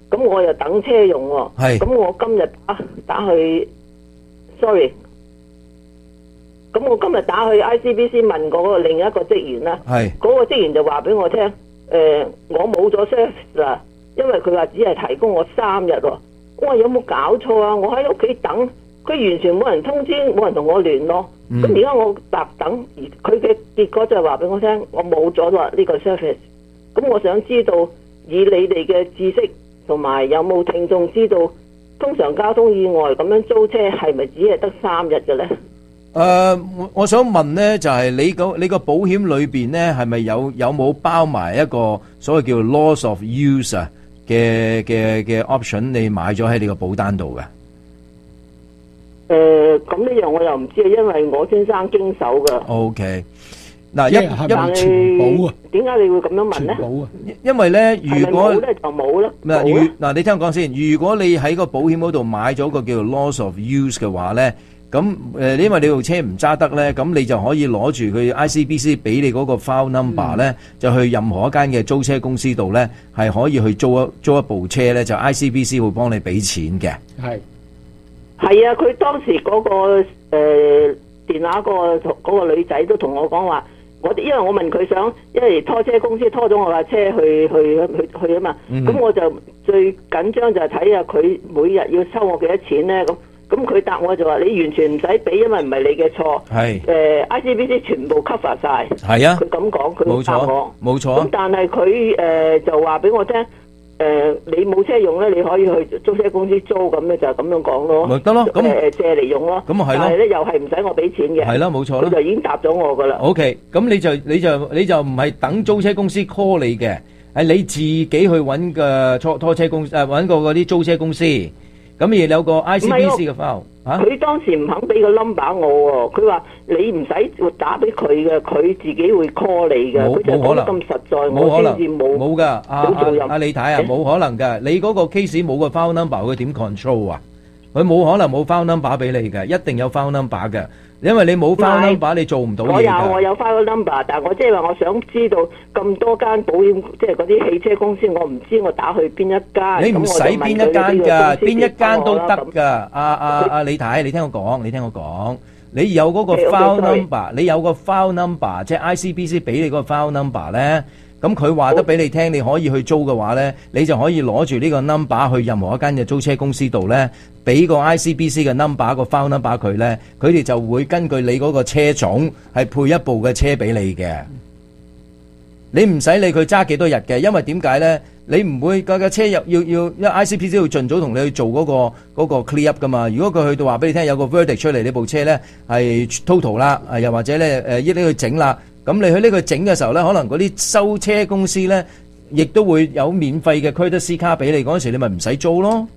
Speaker 16: 咁我又等車用喎。
Speaker 1: 係。
Speaker 16: 咁我今日打打去 ，sorry。咁我今日打去 I C B C 問嗰個另一個職員啦。
Speaker 1: 係。
Speaker 16: 嗰個職員就話俾我聽，誒、呃，我冇咗 service 啦，因為佢話只係提供我三日喎。我話有冇搞錯啊？我喺屋企等。佢完全冇人通知，冇人同我聯絡。咁而家我白等，而佢嘅結果就係話俾我聽，我冇咗啦呢個 service。咁我想知道，以你哋嘅知識同埋有冇聽眾知道，通常交通意外咁樣租車係咪只係得三日嘅咧？
Speaker 1: 誒，我我想問咧，就係你個你個保險裏邊咧，係咪有有冇包埋一個所謂叫 loss of use 啊嘅嘅嘅 option？你買咗喺你個保單度嘅？
Speaker 16: 誒，咁呢樣我又唔知啊，因為我先生經手噶。
Speaker 1: O K， 嗱，一
Speaker 2: 一全保啊？
Speaker 16: 點解你會咁樣問咧？
Speaker 2: 保啊？
Speaker 1: 因為咧，如果
Speaker 16: 冇咧就冇啦。
Speaker 1: 嗱，如嗱，你聽我講先，如果你喺個保險嗰度買咗個叫做 loss of use 嘅話咧，咁誒，因為你部車唔揸得咧，咁你就可以攞住佢 I C B C 俾你嗰個 file number 咧，就去任何一間嘅租車公司度咧，係可以去租一租一部車咧，就 I C B C 會幫你俾錢嘅。
Speaker 2: 係。
Speaker 16: 係啊，佢當時嗰、那個誒、呃、電話嗰、那個那個女仔都同我講話，我因為我問佢想，因為拖車公司拖咗我架車去去去去啊嘛，咁、嗯、我就最緊張就係睇下佢每日要收我幾多錢咧，咁咁佢答我就話你完全唔使俾，因為唔係你嘅錯。係。誒、呃、I C B C 全部 cover 晒。係啊。佢咁講，佢答我。冇錯。咁但係佢誒就話俾我聽。誒、呃，你冇車用咧，你可以去租車公司租，咁咧就咁樣講咯。咪得咯，咁誒借嚟用咯。咁咪係咯。但係咧又係唔使我俾錢嘅。係啦，冇錯啦。佢就已經答咗我噶啦。O K， 咁你就你就你就唔係等租車公司 call 你嘅，係你自己去揾個拖拖車公司誒，揾個嗰啲租車公司。咁而有個 I C B C 嘅 file 嚇，佢當時唔肯俾個 number 我喎，佢話你唔使打俾佢嘅，佢自己會 call 你嘅。冇冇可能咁實在，我先至冇冇㗎。阿阿阿李太啊，冇可能㗎。你嗰個 case 冇個 file number，佢點 control 啊？佢冇可能冇 file number 俾你嘅，一定有 file number 嘅。因為你冇 file number，你做唔到嘢㗎。我有我有 file number，但係我即係話我想知道咁多間保險，即係嗰啲汽車公司，我唔知我打去邊一間。你唔使邊一間㗎，邊一間都得㗎。阿阿阿李太，你聽我講，你聽我講，你有嗰個 file number，你有個 file number，即係 I C B C 俾你嗰個 file number 咧。咁佢話得俾你聽，你可以去租嘅話咧，你就可以攞住呢個 number 去任何一間嘅租車公司度咧，俾個 I C B C 嘅 number 個 file number 佢咧，佢哋就會根據你嗰個車種係配一部嘅車俾你嘅。你唔使理佢揸幾多日嘅，因為點解咧？你唔會架架車入要要，因為 I C B C 會盡早同你去做嗰個嗰個 clear up 噶嘛。如果佢去到話俾你聽有個 verdict 出嚟，呢部車咧係 total 啦，又或者咧誒益你去整啦。咁你去呢個整嘅時候咧，可能嗰啲收車公司咧，亦都會有免費嘅 courtesy car俾你，嗰陣時你咪唔使租咯。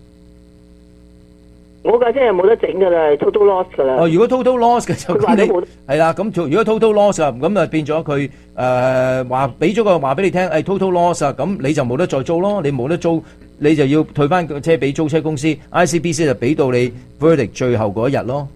Speaker 16: 我架車係冇得整噶啦 ，total loss 噶啦。哦，如果 total loss 嘅就咁你係啦，咁如果 total loss 啊，咁啊變咗佢誒話俾咗個話俾你聽，誒 total loss 啊，咁你就冇得再租咯，你冇得租，你就要退翻個車俾租車公司 ，I C B C 就俾到你 verdict 最後嗰一日咯。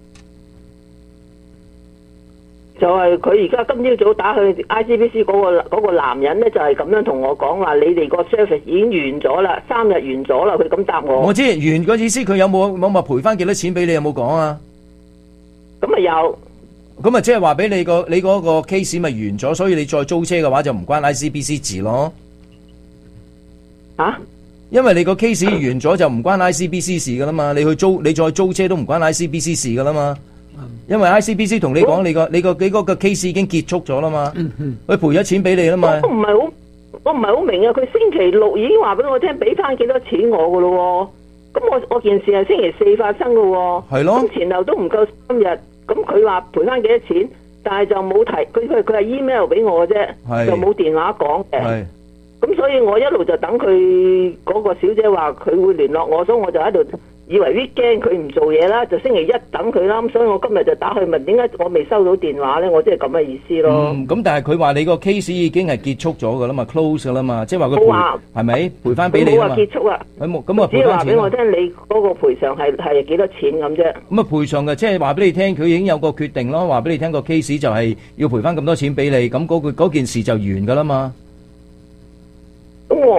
Speaker 16: 就係佢而家今朝早打去 I C B C 嗰個嗰個男人咧，就係咁樣同我講話，你哋個 service 已經完咗啦，三日完咗啦，佢咁答我。我知完嗰意思，佢有冇冇話賠翻幾多錢俾你？有冇講啊？咁啊有。咁啊即係話俾你個你嗰個 case 咪完咗，所以你再租車嘅話就唔關 I C B C 事咯。啊？因為你個 case 完咗就唔關 I C B C 事噶啦嘛，你去租你再租車都唔關 I C B C 事噶啦嘛。因為 I C B C 同你講，你個你個你嗰個 case 已經結束咗啦嘛，佢賠咗錢俾你啦嘛。我唔係好，我唔係好明啊！佢星期六已經話俾我聽，俾翻幾多錢我噶咯喎。咁我我件事係星期四發生噶喎。係咯。咁前後都唔夠三日，咁佢話賠翻幾多錢，但係就冇提，佢佢佢係 email 俾我嘅啫，就冇電話講嘅。係。咁所以我一路就等佢嗰個小姐話佢會聯絡我，所以我就喺度。以為 weekend 佢唔做嘢啦，就星期一等佢啦，咁所以我今日就打去問點解我未收到電話咧？我即係咁嘅意思咯。嗯，咁但係佢話你個 case 已經係結束咗噶啦嘛 ，close 噶啦嘛，即係話佢賠係咪賠翻俾你啊嘛？冇話結束啊，佢冇咁啊賠翻錢。只係話俾我聽，你嗰個賠償係係幾多錢咁啫？咁啊賠償嘅，即係話俾你聽，佢已經有個決定咯，話俾你聽個 case 就係要賠翻咁多錢俾你，咁嗰個嗰件事就完噶啦嘛。咁我我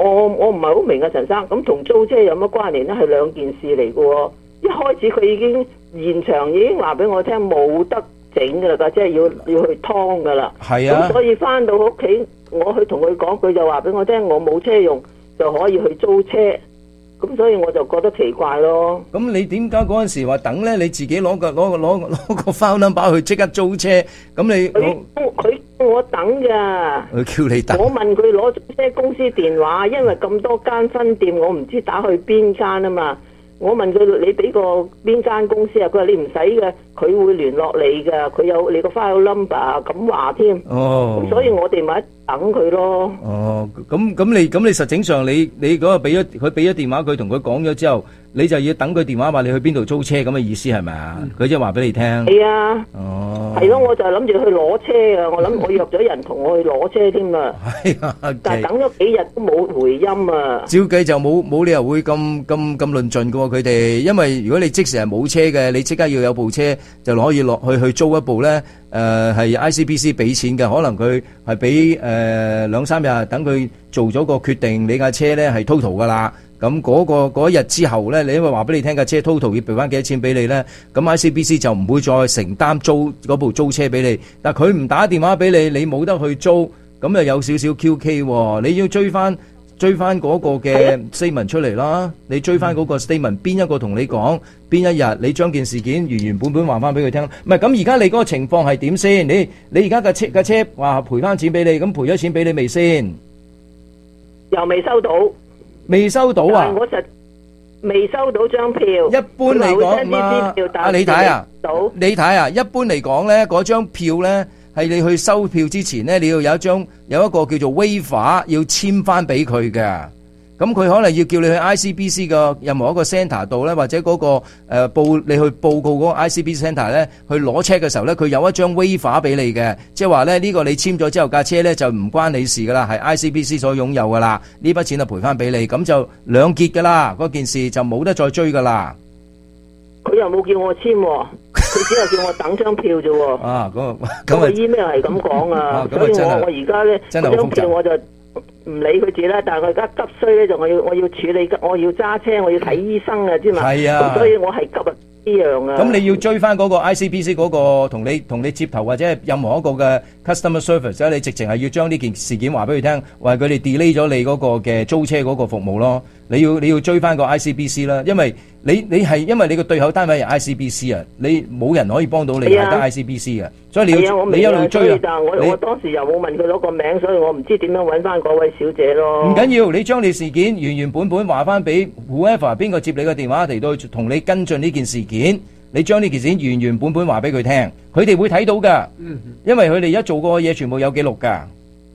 Speaker 16: 我唔係好明啊，陳生，咁同租車有乜關聯咧？係兩件事嚟嘅喎。一開始佢已經現場已經話俾我聽冇得整㗎啦，即係要要去劏㗎啦。
Speaker 1: 係啊。
Speaker 16: 咁所以翻到屋企，我去同佢講，佢就話俾我聽，我冇車用就可以去租車。咁所以我就覺得奇怪咯。
Speaker 1: 咁你點解嗰陣時話等咧？你自己攞個攞個攞攞個 file number 去即刻租車？咁你
Speaker 16: 佢佢我等㗎。
Speaker 1: 佢叫你等。
Speaker 16: 我問佢攞租車公司電話，因為咁多間分店，我唔知打去邊間啊嘛。我問佢你俾個邊間公司啊？佢話你唔使嘅，佢會聯絡你㗎，佢有你個 file number 咁話添。
Speaker 1: 哦。
Speaker 16: 咁所以我哋咪等佢咯。
Speaker 1: 哦，咁咁你咁你實整上你你嗰個俾咗佢俾咗電話佢同佢講咗之後，你就要等佢電話話你去邊度租車咁嘅意思係咪啊？佢即係話俾你聽。
Speaker 16: 係啊。
Speaker 1: 哦。
Speaker 16: 係咯，我就係諗住去攞車啊！我諗我約咗人同我去攞車添啊。
Speaker 1: 係啊。
Speaker 16: 但係等咗幾日都冇回音啊。
Speaker 1: 照計就冇冇理由會咁咁咁論盡㗎喎佢哋，因為如果你即時係冇車嘅，你即刻要有部車就可以落去去租一部咧。誒係 I C B C 俾錢嘅，可能佢係俾誒兩三日等佢做咗個決定，你架車咧係 total 噶啦。咁嗰個嗰一日之後咧，你因為話俾你聽架車 total 要俾翻幾多錢俾你咧，咁 I C B C 就唔會再承擔租嗰部租車俾你。但係佢唔打電話俾你，你冇得去租，咁又有少少 Q K 喎。你要追翻。追翻嗰個嘅 statement 出嚟啦，你追翻嗰個 statement 邊一個同你講邊一日，你將件事件原原本本還翻俾佢聽。唔係咁而家你嗰個情況係點先？你你而家架車架車話賠翻錢俾你，咁賠咗錢俾你未先？
Speaker 16: 又未收到，
Speaker 1: 未收到啊！
Speaker 16: 我實未收到張票。
Speaker 1: 一般嚟講嘛，阿李太啊，李太啊，一般嚟講咧，嗰張票咧。係你去收票之前呢，你要有一張有一個叫做 waiver 要簽翻俾佢嘅。咁佢可能要叫你去 I C B C 嘅任何一個 centre 度咧，或者嗰、那個誒、呃、報你去報告嗰個 I C B C centre 咧，去攞車嘅時候咧，佢有一張 waiver 俾你嘅，即係話咧呢、這個你簽咗之後架車咧就唔關你事噶啦，係 I C B C 所擁有噶啦，呢筆錢就賠翻俾你，咁就兩結噶啦，嗰件事就冇得再追噶啦。
Speaker 16: 佢又冇叫我簽喎，佢只係叫我等張票啫喎。
Speaker 1: 啊，嗰
Speaker 16: 個咁個 email 係咁講啊，所以我我而家咧張票我就唔理佢住啦。但係我而家急需咧，就我要我要處理，我要揸車，我要睇醫生啊，知嘛？係啊，咁所以我係急啊呢樣啊。咁你要追翻嗰個 I C B C 嗰個同你同你接頭或者係任何一個嘅 customer service 咧，你直情係要將呢件事件話俾佢聽，話佢哋 delay 咗你嗰個嘅租車嗰個服務咯。你要你要追翻個 I C B C 啦，因為你你係因為你個對口單位係 I C B C 啊，你冇人可以幫到你，係得 I C B C 嘅，所以你要你一路追啊。 但係我我當時又冇問佢攞個名，所以我唔知點樣揾翻嗰位小姐咯。
Speaker 1: 唔緊要，你將你事件原原本本話翻俾 whoever 邊個接你個電話嚟到同你跟進呢件事件，你將呢件事件原原本本話俾佢聽，佢哋會睇到噶，因為佢哋而家做過嘅嘢全部有記錄噶。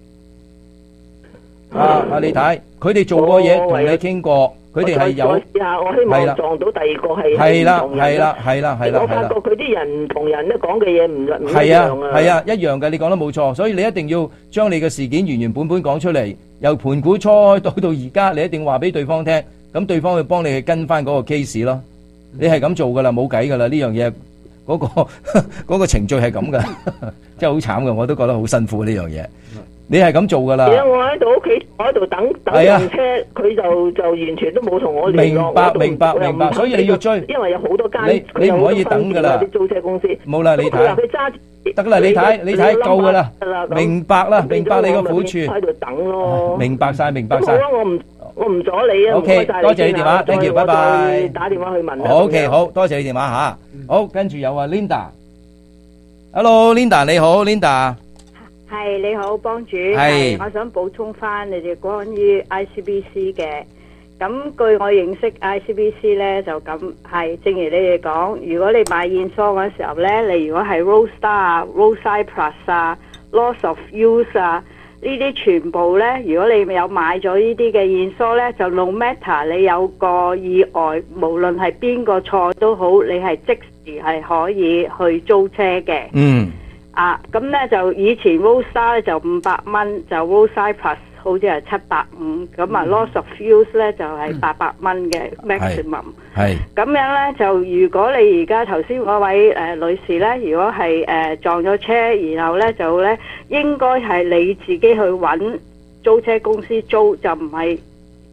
Speaker 1: 啊！阿李太，佢哋做過嘢同你傾過，佢哋係有。
Speaker 16: 我試下，我希望撞到第二個係
Speaker 1: 係啦，係啦，係啦，係啦。
Speaker 16: 我發覺佢啲人唔同人咧講嘅嘢唔唔一
Speaker 1: 係啊，
Speaker 16: 樣啊。
Speaker 1: 係啊，一樣嘅，你講得冇錯。所以你一定要將你嘅事件原原本本講出嚟，由盤古初到到而家，你一定話俾對方聽，咁對方會幫你去跟翻嗰個 case 咯。你係咁做噶啦，冇計噶啦，呢樣嘢嗰個嗰個程序係咁噶，真係好慘噶，我都覺得好辛苦呢樣嘢。你係咁做噶啦。
Speaker 16: 而家我喺度屋企，我喺度等等上車，佢就就完全都冇同我聯絡。
Speaker 1: 明白明白明白，所以你要追，
Speaker 16: 因為有好多間，
Speaker 1: 你你唔可以等噶啦。
Speaker 16: 啲租車公司
Speaker 1: 冇啦，你睇。得啦，你睇你睇夠噶啦，明白啦，明白你個苦處。
Speaker 16: 喺度等咯。
Speaker 1: 明白晒，明白晒。
Speaker 16: 好啊，我唔我唔阻你啊。
Speaker 1: O K，多謝你電話 ，thank you，拜拜。
Speaker 16: 打電話去問。
Speaker 1: O K，好多謝你電話吓。好，跟住有啊 Linda。Hello，Linda 你好 ，Linda。
Speaker 17: 係你好，幫主。
Speaker 1: 係，
Speaker 17: 我想補充翻你哋關於 I C B C 嘅。咁據我認識 I C B C 咧，就咁係，正如你哋講，如果你買現梳嗰時候咧，你如果係 Roadstar 啊、Roadside Plus 啊、Loss of Use 啊，呢啲全部咧，如果你有買咗呢啲嘅現梳咧，就 no matter 你有個意外，無論係邊個錯都好，你係即時係可以去租車嘅。
Speaker 1: 嗯。
Speaker 17: 啊，咁咧就以前 Roadstar 咧就五百蚊，就 Roadside Plus 好似係七百五，咁啊 Loss of Use 咧就係八百蚊嘅 maximum。係。咁樣咧就如果你而家頭先嗰位誒、呃、女士咧，如果係誒、呃、撞咗車，然後咧就咧應該係你自己去揾租車公司租，就唔係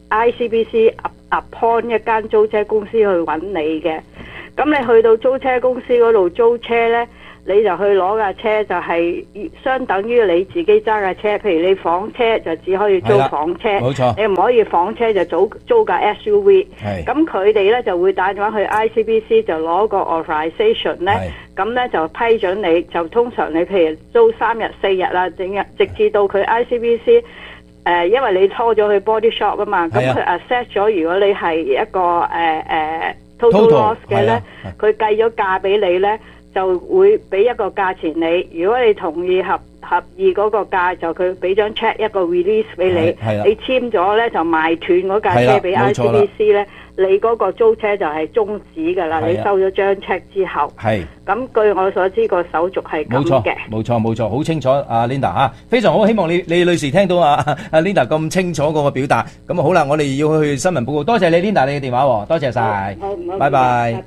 Speaker 17: I C B C appoint 一間租車公司去揾你嘅。咁你去到租車公司嗰度租車呢，你就去攞架車，就係相等於你自己揸架車。譬如你房車就只可以租房車，
Speaker 1: 冇錯，
Speaker 17: 你唔可以房車就租租架 S U V。咁佢哋呢就會打電話去 I C B C 就攞個 authorization 呢，咁呢就批准你。就通常你譬如租三日四日啦，整日直至到佢 I C B C。誒，因為你拖咗去 body shop 啊嘛，咁佢 assess 咗，如果你係一個誒誒 total loss 嘅咧，佢計咗價俾你咧，就會俾一個價錢你。如果你同意合合意嗰個價，就佢俾張 check 一個 release 俾你，你簽咗咧就賣斷嗰架車俾 I C B C 咧，你嗰個租車就係終止㗎啦。你收咗張 check 之後，係咁據我所知個手續係咁嘅。
Speaker 1: 冇錯冇錯，好清楚啊 Linda 啊，非常好，希望你李女士聽到啊啊 Linda 咁清楚嗰個表達。咁啊好啦，我哋要去新聞報告，多謝你 Linda 你嘅電話喎，多謝晒，拜拜。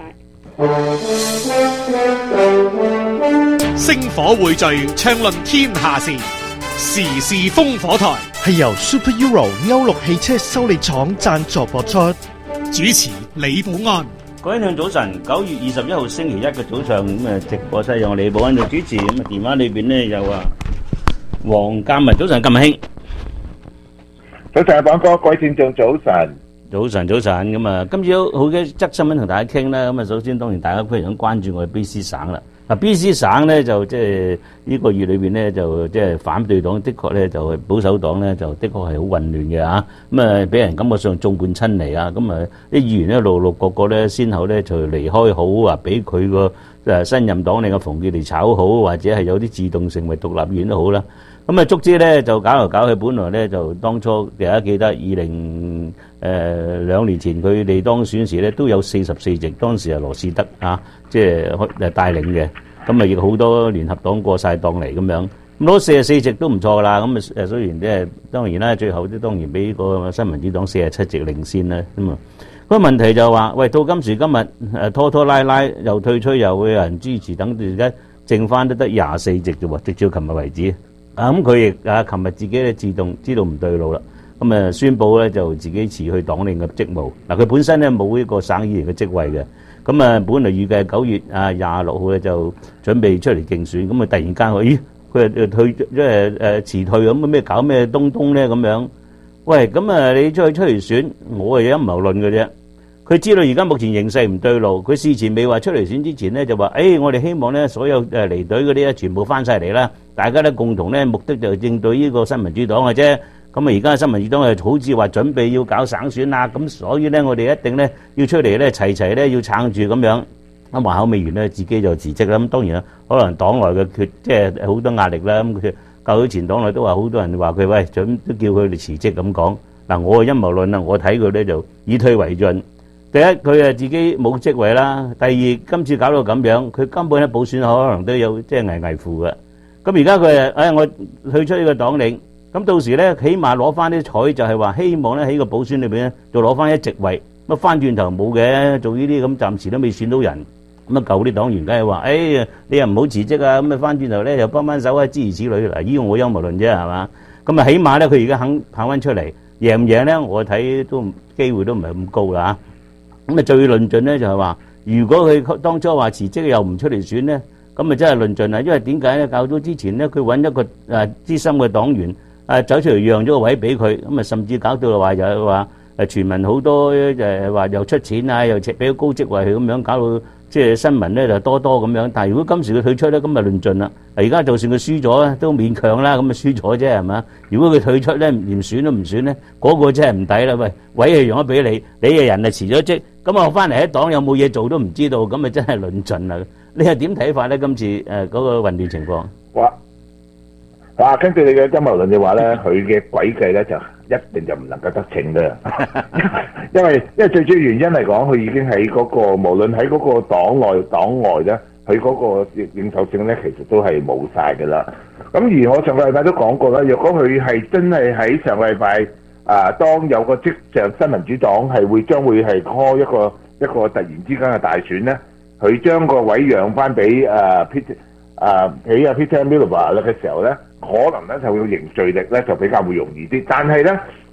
Speaker 18: 星火匯聚，暢論天下事，時事烽火台係由 Super Euro 歐陸汽車修理廠贊助播出，主持李寶安。
Speaker 19: 各位聽眾早晨，九月二十一號星期一嘅早上咁啊，直播室由李寶安做主持，咁啊電話裏邊咧有啊黃鑑文，早晨，鑑文兄。
Speaker 20: 早晨，寶安哥，各位聽眾早晨。
Speaker 19: 早晨，早晨咁啊！今朝好嘅則新聞同大家傾啦。咁啊，首先當然大家非常關注我哋 B C 省啦。嗱 ，B C 省咧就即係呢個月裏邊咧就即係反對黨的確咧就係保守黨咧就的確係好混亂嘅嚇。咁啊，俾人感覺上眾叛親離啊！咁啊，啲議員一路陸個個咧先後咧就離開好啊，俾佢個誒新任黨領嘅馮傑嚟炒好，或者係有啲自動成為獨立議員都好啦。咁啊，足之咧就搞嚟搞去，本來咧就當初大家記得二零誒兩年前佢哋當選時咧都有四十四席，當時係羅士德啊，即係誒帶領嘅。咁啊，亦好多聯合黨過晒檔嚟咁樣，咁攞四十四席都唔錯噶啦。咁啊誒，雖然即係當然啦，最後都當然俾個新民主黨四十七席領先啦。咁啊，嗰個問題就係話，喂，到今時今日誒拖拖拉拉又退出，又會有人支持，等到而家剩翻都得廿四席啫喎，直至琴日為止。啊咁佢亦啊，琴日自己咧自動知道唔對路啦，咁啊宣佈咧就自己辭去黨領嘅職務。嗱，佢本身咧冇呢個省議員嘅職位嘅，咁啊本來預計九月啊廿六號咧就準備出嚟競選，咁啊突然間佢咦佢誒退即係誒辭退咁咩搞咩東東咧咁樣？喂，咁啊你出去出嚟選，我係陰謀論嘅啫。佢知道而家目前形勢唔對路，佢事前未話出嚟選之前咧就話，誒、哎、我哋希望咧所有誒離隊嗰啲咧全部翻晒嚟啦，大家咧共同咧目的就係應對呢個新民主黨嘅啫。咁啊而家新民主黨係好似話準備要搞省選啦，咁所以咧我哋一定咧要出嚟咧齊齊咧要撐住咁樣。咁話口未完咧，自己就辭職啦。咁當然啦，可能黨內嘅決即係好多壓力啦。咁佢較早前黨內都話好多人話佢喂，準都叫佢哋辭職咁講。嗱，我嘅陰謀論啊，我睇佢咧就以退為進。第一，佢啊自己冇職位啦；第二，今次搞到咁樣，佢根本喺補選可能都有即係危危乎嘅。咁而家佢啊，誒我退出呢個黨領，咁到時咧起碼攞翻啲彩，就係話希望咧喺個補選裏邊咧，就攞翻一席位。乜翻轉頭冇嘅，做呢啲咁暫時都未選到人。咁啊舊啲黨員梗係話，誒你又唔好辭職啊！咁啊翻轉頭咧又幫翻手啊，諸如此類。嗱，依個我陰謀論啫，係嘛？咁啊起碼咧佢而家肯跑翻出嚟，贏唔贏咧？我睇都機會都唔係咁高啦嚇。咁啊，最論盡咧就係話，如果佢當初話辭職又唔出嚟選咧，咁啊真係論盡啦。因為點解咧？較早之前咧，佢揾一個誒資深嘅黨員誒走出嚟讓咗個位俾佢，咁啊甚至搞到話又話誒傳聞好多誒話又出錢啊，又俾個高職位佢咁樣，搞到即係新聞咧就多多咁樣。但係如果今時佢退出咧，咁啊論盡啦。而家就算佢輸咗咧，都勉強啦，咁啊輸咗啫係嘛？如果佢退出咧，連選都唔選咧，嗰個真係唔抵啦。喂，位係讓咗俾你，你嘅人係辭咗職。咁我翻嚟喺黨有冇嘢做都唔知道，咁咪真係論盡啦！你係點睇法咧？今次誒嗰個混亂情況？
Speaker 20: 哇！哇！根據你嘅陰謀論嘅話咧，佢嘅詭計咧就一定就唔能夠得逞嘅，因為因為最主要原因嚟講，佢已經喺嗰個無論喺嗰個黨內黨外咧，佢嗰個認受性咧其實都係冇晒㗎啦。咁而我上個禮拜都講過啦，若果佢係真係喺上個禮拜。啊！當有個跡象，新民主黨係會將會係開一個一個突然之間嘅大選咧，佢將個位讓翻俾誒 Peter 誒俾阿 Peter Miliband 嘅時候咧，可能咧就會凝聚力咧就比較會容易啲。但係咧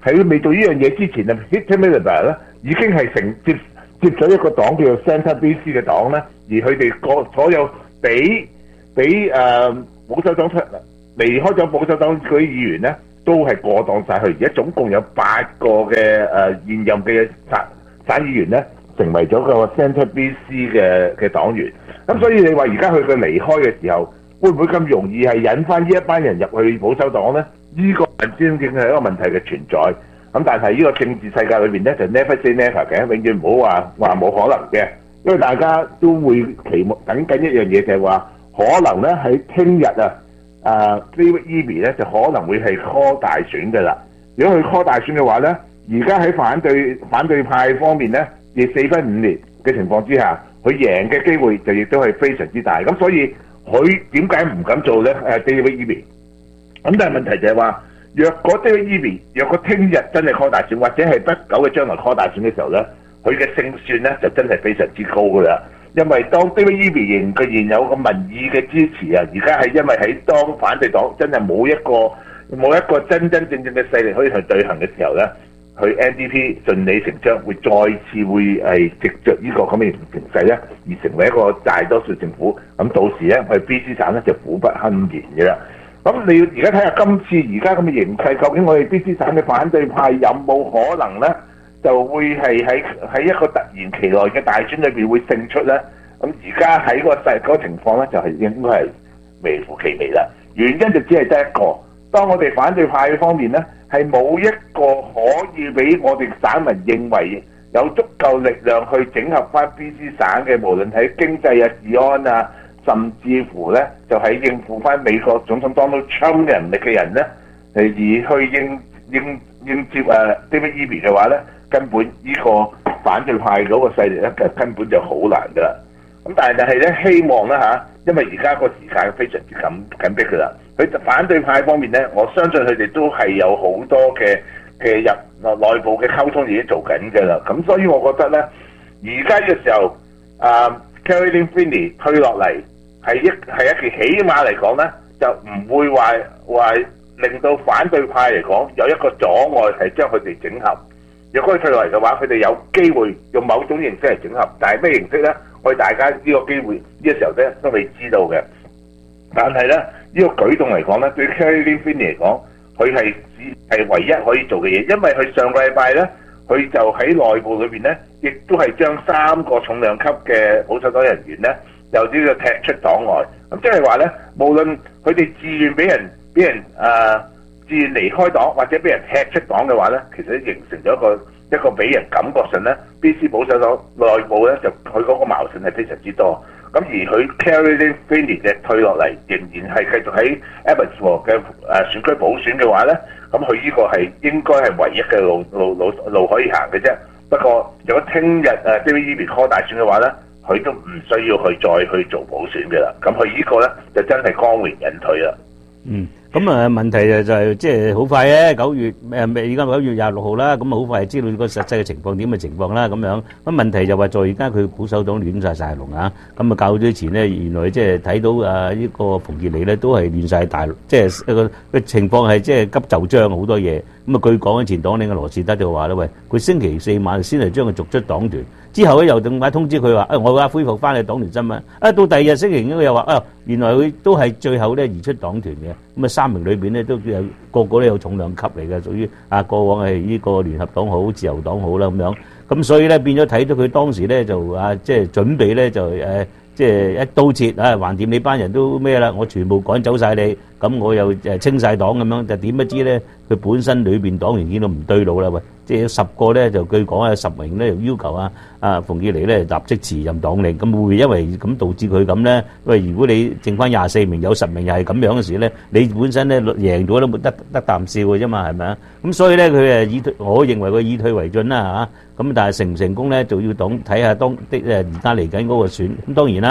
Speaker 20: 喺未做呢樣嘢之前啊 Hitler Miliband 咧已經係承接接咗一個黨叫做 Centre B C 嘅黨咧，而佢哋個所有俾俾誒保守黨出離開咗保守黨嗰啲議員咧，都係過檔晒去。而家總共有八個嘅誒、呃、現任嘅省省議員咧，成為咗個 Centre B C 嘅嘅黨員。咁所以你話而家佢嘅離開嘅時候，會唔會咁容易係引翻呢一班人入去保守黨咧？呢、這個先正係一個問題嘅存在。咁但係呢個政治世界裏邊咧，就 never say never 嘅，永遠唔好話話冇可能嘅，因為大家都會期望等緊一樣嘢，就係話可能咧喺聽日啊，啊 David Eby 咧就可能會係 call 大選嘅啦。如果佢 call 大選嘅話咧，而家喺反對反對派方面咧，亦四分五裂嘅情況之下，佢贏嘅機會就亦都係非常之大。咁所以佢點解唔敢做咧？誒 David Eby，咁但係問題就係話，若果 David Eby 若果聽日真係 call 大選，或者係不久嘅將來 call 大選嘅時候咧，佢嘅勝算咧就真係非常之高噶啦。因為當 David Eby 仍佢現有個民意嘅支持啊，而家係因為喺當反對黨真係冇一個冇一個真真正正嘅勢力可以去對行嘅時候咧，佢 N D P 順理成章會再次會係藉着呢個咁嘅形勢咧，而成為一個大多數政府。咁到時咧，我哋 B C 省咧就苦不堪言嘅啦。咁你而家睇下今次而家咁嘅形勢，究竟我哋 B C 省嘅反對派有冇可能咧，就會係喺喺一個突然其來嘅大選裏邊會勝出咧？咁而家喺個勢嗰個情況咧，就係應該係微乎其微啦。原因就只係得一個，當我哋反對派方面咧，係冇一個可以俾我哋省民認為有足夠力量去整合翻 B C 省嘅，無論喺經濟啊、治安啊，甚至乎咧就係應付翻美國總統 Donald Trump 嘅能力嘅人咧，而去應應應接誒、uh, David Eby 嘅話咧，根本呢個反對派嗰個勢力咧，根本就好難噶啦。咁但係就係咧，希望咧嚇，因為而家個時間非常之緊緊迫噶啦。佢反對派方面咧，我相信佢哋都係有好多嘅嘅入內部嘅溝通已經做緊㗎啦。咁所以我覺得咧，而家嘅時候，啊 Caroline Finney 退落嚟係一係一件起碼嚟講咧，就唔會話話令到反對派嚟講有一個阻礙係將佢哋整合。若果佢退落嚟嘅話，佢哋有機會用某種形式嚟整合，但係咩形式咧？我哋大家呢個機會呢、呢個時候咧都未知道嘅。但係咧呢、呢個舉動嚟講咧，對 Caroline Finney 嚟講，佢係係唯一可以做嘅嘢，因為佢上個禮拜咧，佢就喺內部裏邊咧，亦都係將三個重量級嘅保守黨人員咧，由呢個踢出黨外。咁即係話咧，無論佢哋自願俾人俾人誒、呃、自願離開黨，或者俾人踢出黨嘅話咧，其實都形成咗一個。一個俾人感覺上咧 ，B C 保守黨內部咧就佢嗰個矛盾係非常之多。咁而佢 Caroline Finney 嘅退落嚟，仍然係繼續喺 Abbotsford 嘅誒選區補選嘅話咧，咁佢呢個係應該係唯一嘅路路路路可以行嘅啫。不過如果聽日誒 David Eby call 大選嘅話咧，佢都唔需要去再去做補選嘅啦。咁佢呢個咧就真係光榮引退啦。
Speaker 19: 嗯。咁啊問題就就係即係好快咧，九月誒而家九月廿六號啦，咁啊好快知道個實際嘅情況點嘅情況啦咁樣。咁問題就話在而家佢保守黨亂曬曬龍啊！咁啊較早前咧，原來即係睇到啊呢個馮傑尼咧都係亂曬大，即係一個嘅情況係即係急就章好多嘢。咁啊據講前黨領嘅羅士德就話咧，喂，佢星期四晚先係將佢逐出黨團，之後咧又點解通知佢話誒我而家恢復翻你黨團身份？啊到第二日星期五佢又話啊原來佢都係最後咧移出黨團嘅。咁啊三名裏邊咧都有個個都有重量級嚟嘅，屬於啊過往係呢個聯合黨好、自由黨好啦咁樣。咁所以咧變咗睇到佢當時咧就啊即係準備咧就誒即係一刀切啊，橫掂你班人都咩啦，我全部趕走曬你，咁我又誒清曬黨咁樣，就點不知咧佢本身裏邊黨員見到唔對路啦，喂，即係有十個咧就據講啊十名咧要求啊啊馮傑尼咧立即辭任黨領，咁會唔會因為咁導致佢咁咧？喂，如果你剩翻廿四名有十名又係咁樣嘅時咧，你本身咧贏咗都冇得得啖笑嘅啫嘛，係咪啊？咁所以咧佢誒以退，我認為佢以退為進啦嚇。咁但係成唔成功咧，就要黨睇下當的誒而家嚟緊嗰個選。咁當然啦，佢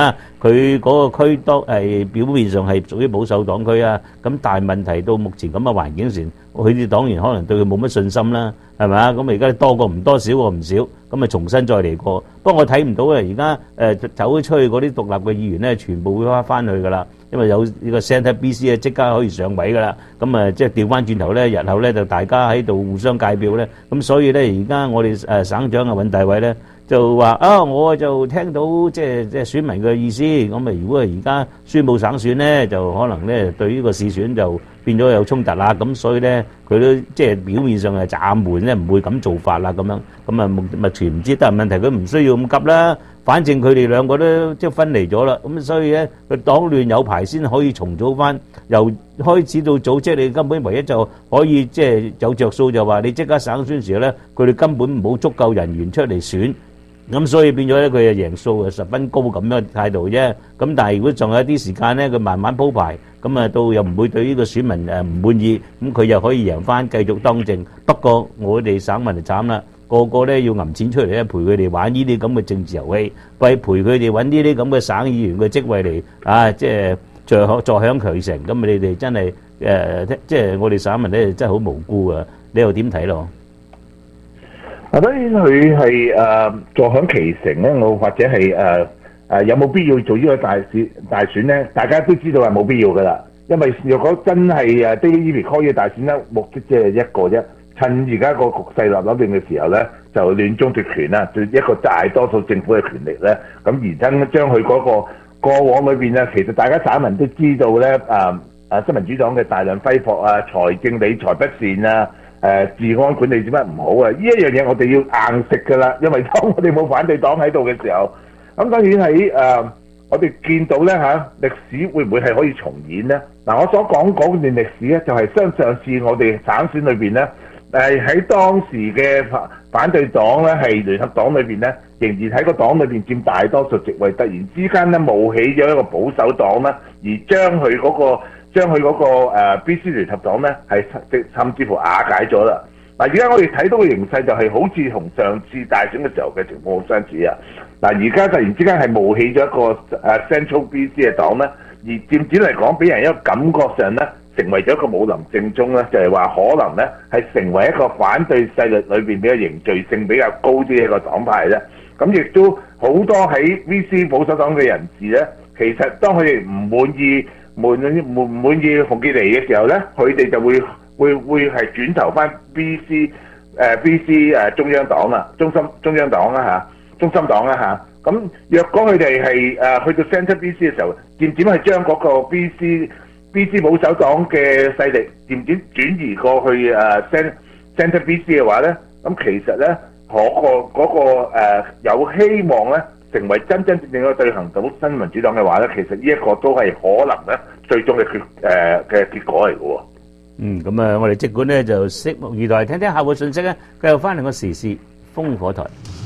Speaker 19: 佢嗰個區當係表面上係屬於保守黨區啊，咁但係問題到目前咁嘅環境時，佢啲黨員可能對佢冇乜信心啦，係咪啊？咁而家多過唔多，少過唔少，咁咪重新再嚟過。不過我睇唔到咧，而家誒走咗出去嗰啲獨立嘅議員咧，全部會翻翻去㗎啦，因為有呢個 Centre B C 啊，即刻可以上位㗎啦。咁啊，即係調翻轉頭咧，日後咧就大家喺度互相界票咧，咁所以咧而家我哋誒省長啊尹大偉咧。就話啊，我就聽到即係即係選民嘅意思，咁啊如果係而家宣佈省選咧，就可能咧對呢個市選就變咗有衝突啦，咁所以咧佢都即係表面上係暫緩咧，唔會咁做法啦咁樣，咁啊目目前唔知得，問題佢唔需要咁急啦，反正佢哋兩個都即係分離咗啦，咁所以咧佢黨亂有排先可以重組翻，由開始到組織你根本唯一就可以即係有着數就話你即刻省選時咧，佢哋根本冇足夠人員出嚟選。咁所以變咗咧，佢嘅贏數係十分高咁樣態度啫。咁但係如果仲有一啲時間咧，佢慢慢鋪排，咁啊到又唔會對呢個選民誒唔滿意，咁佢又可以贏翻，繼續當政。不過我哋省民就慘啦，個個咧要揞錢出嚟咧陪佢哋玩呢啲咁嘅政治遊戲，為陪佢哋揾呢啲咁嘅省議員嘅職位嚟啊，即係坐享坐享其成。咁你哋真係誒，即係我哋省民咧真係好無辜啊！你又點睇咯？
Speaker 20: 啊，當然佢係誒坐享其成咧，我或者係誒誒有冇必要做呢個大選大選咧？大家都知道係冇必要噶啦，因為若果真係誒 David Call 呢個大選咧，目的即係一個啫，趁而家個局勢立立亂嘅時候咧，就亂中奪權啦，對一個大多數政府嘅權力咧，咁而真將佢嗰個過往裏邊咧，其實大家省民都知道咧，誒誒新民主黨嘅大量揮霍啊，財政理財不善啊。誒、呃、治安管理點解唔好啊？呢一樣嘢我哋要硬食㗎啦，因為當我哋冇反對黨喺度嘅時候，咁當然喺誒、呃、我哋見到咧嚇、啊、歷史會唔會係可以重演咧？嗱、啊，我所講嗰段歷史咧，就係、是、相上次我哋省選裏邊咧，誒、呃、喺當時嘅反對黨咧係聯合黨裏邊咧，仍然喺個黨裏邊佔大多數席位，突然之間咧冒起咗一個保守黨啦，而將佢嗰個。將佢嗰個誒 B C 聯合黨咧係甚至乎瓦解咗啦。嗱，而家我哋睇到嘅形勢就係好似同上次大選嘅時候嘅情況好相似啊。嗱，而家突然之間係冒起咗一個誒 Central B C 嘅黨咧，而漸漸嚟講俾人一個感覺上咧，成為咗一個武林正宗咧，就係話可能咧係成為一個反對勢力裏邊比較凝聚性比較高啲嘅一個黨派咧。咁亦都好多喺 V C 保守黨嘅人士咧，其實當佢哋唔滿意。滿滿唔滿意馮傑尼嘅時候咧，佢哋就會會會係轉投翻 B C 誒、呃、B C 誒中央黨啦，中心中央黨啦嚇，中心黨啦嚇。咁若果佢哋係誒去到 Centre B C 嘅時候，漸漸係將嗰個 B C B C 保守黨嘅勢力漸漸轉移過去誒 Centre Centre B C 嘅話咧，咁其實咧嗰個嗰個誒有希望咧。成為真真正正嘅對行到新民主黨嘅話咧，其實呢一個都係可能咧最終嘅結誒嘅結果嚟嘅喎。
Speaker 19: 嗯，咁啊，我哋即管咧就拭目以待，聽聽下個信息咧，繼續翻嚟個時事風火台。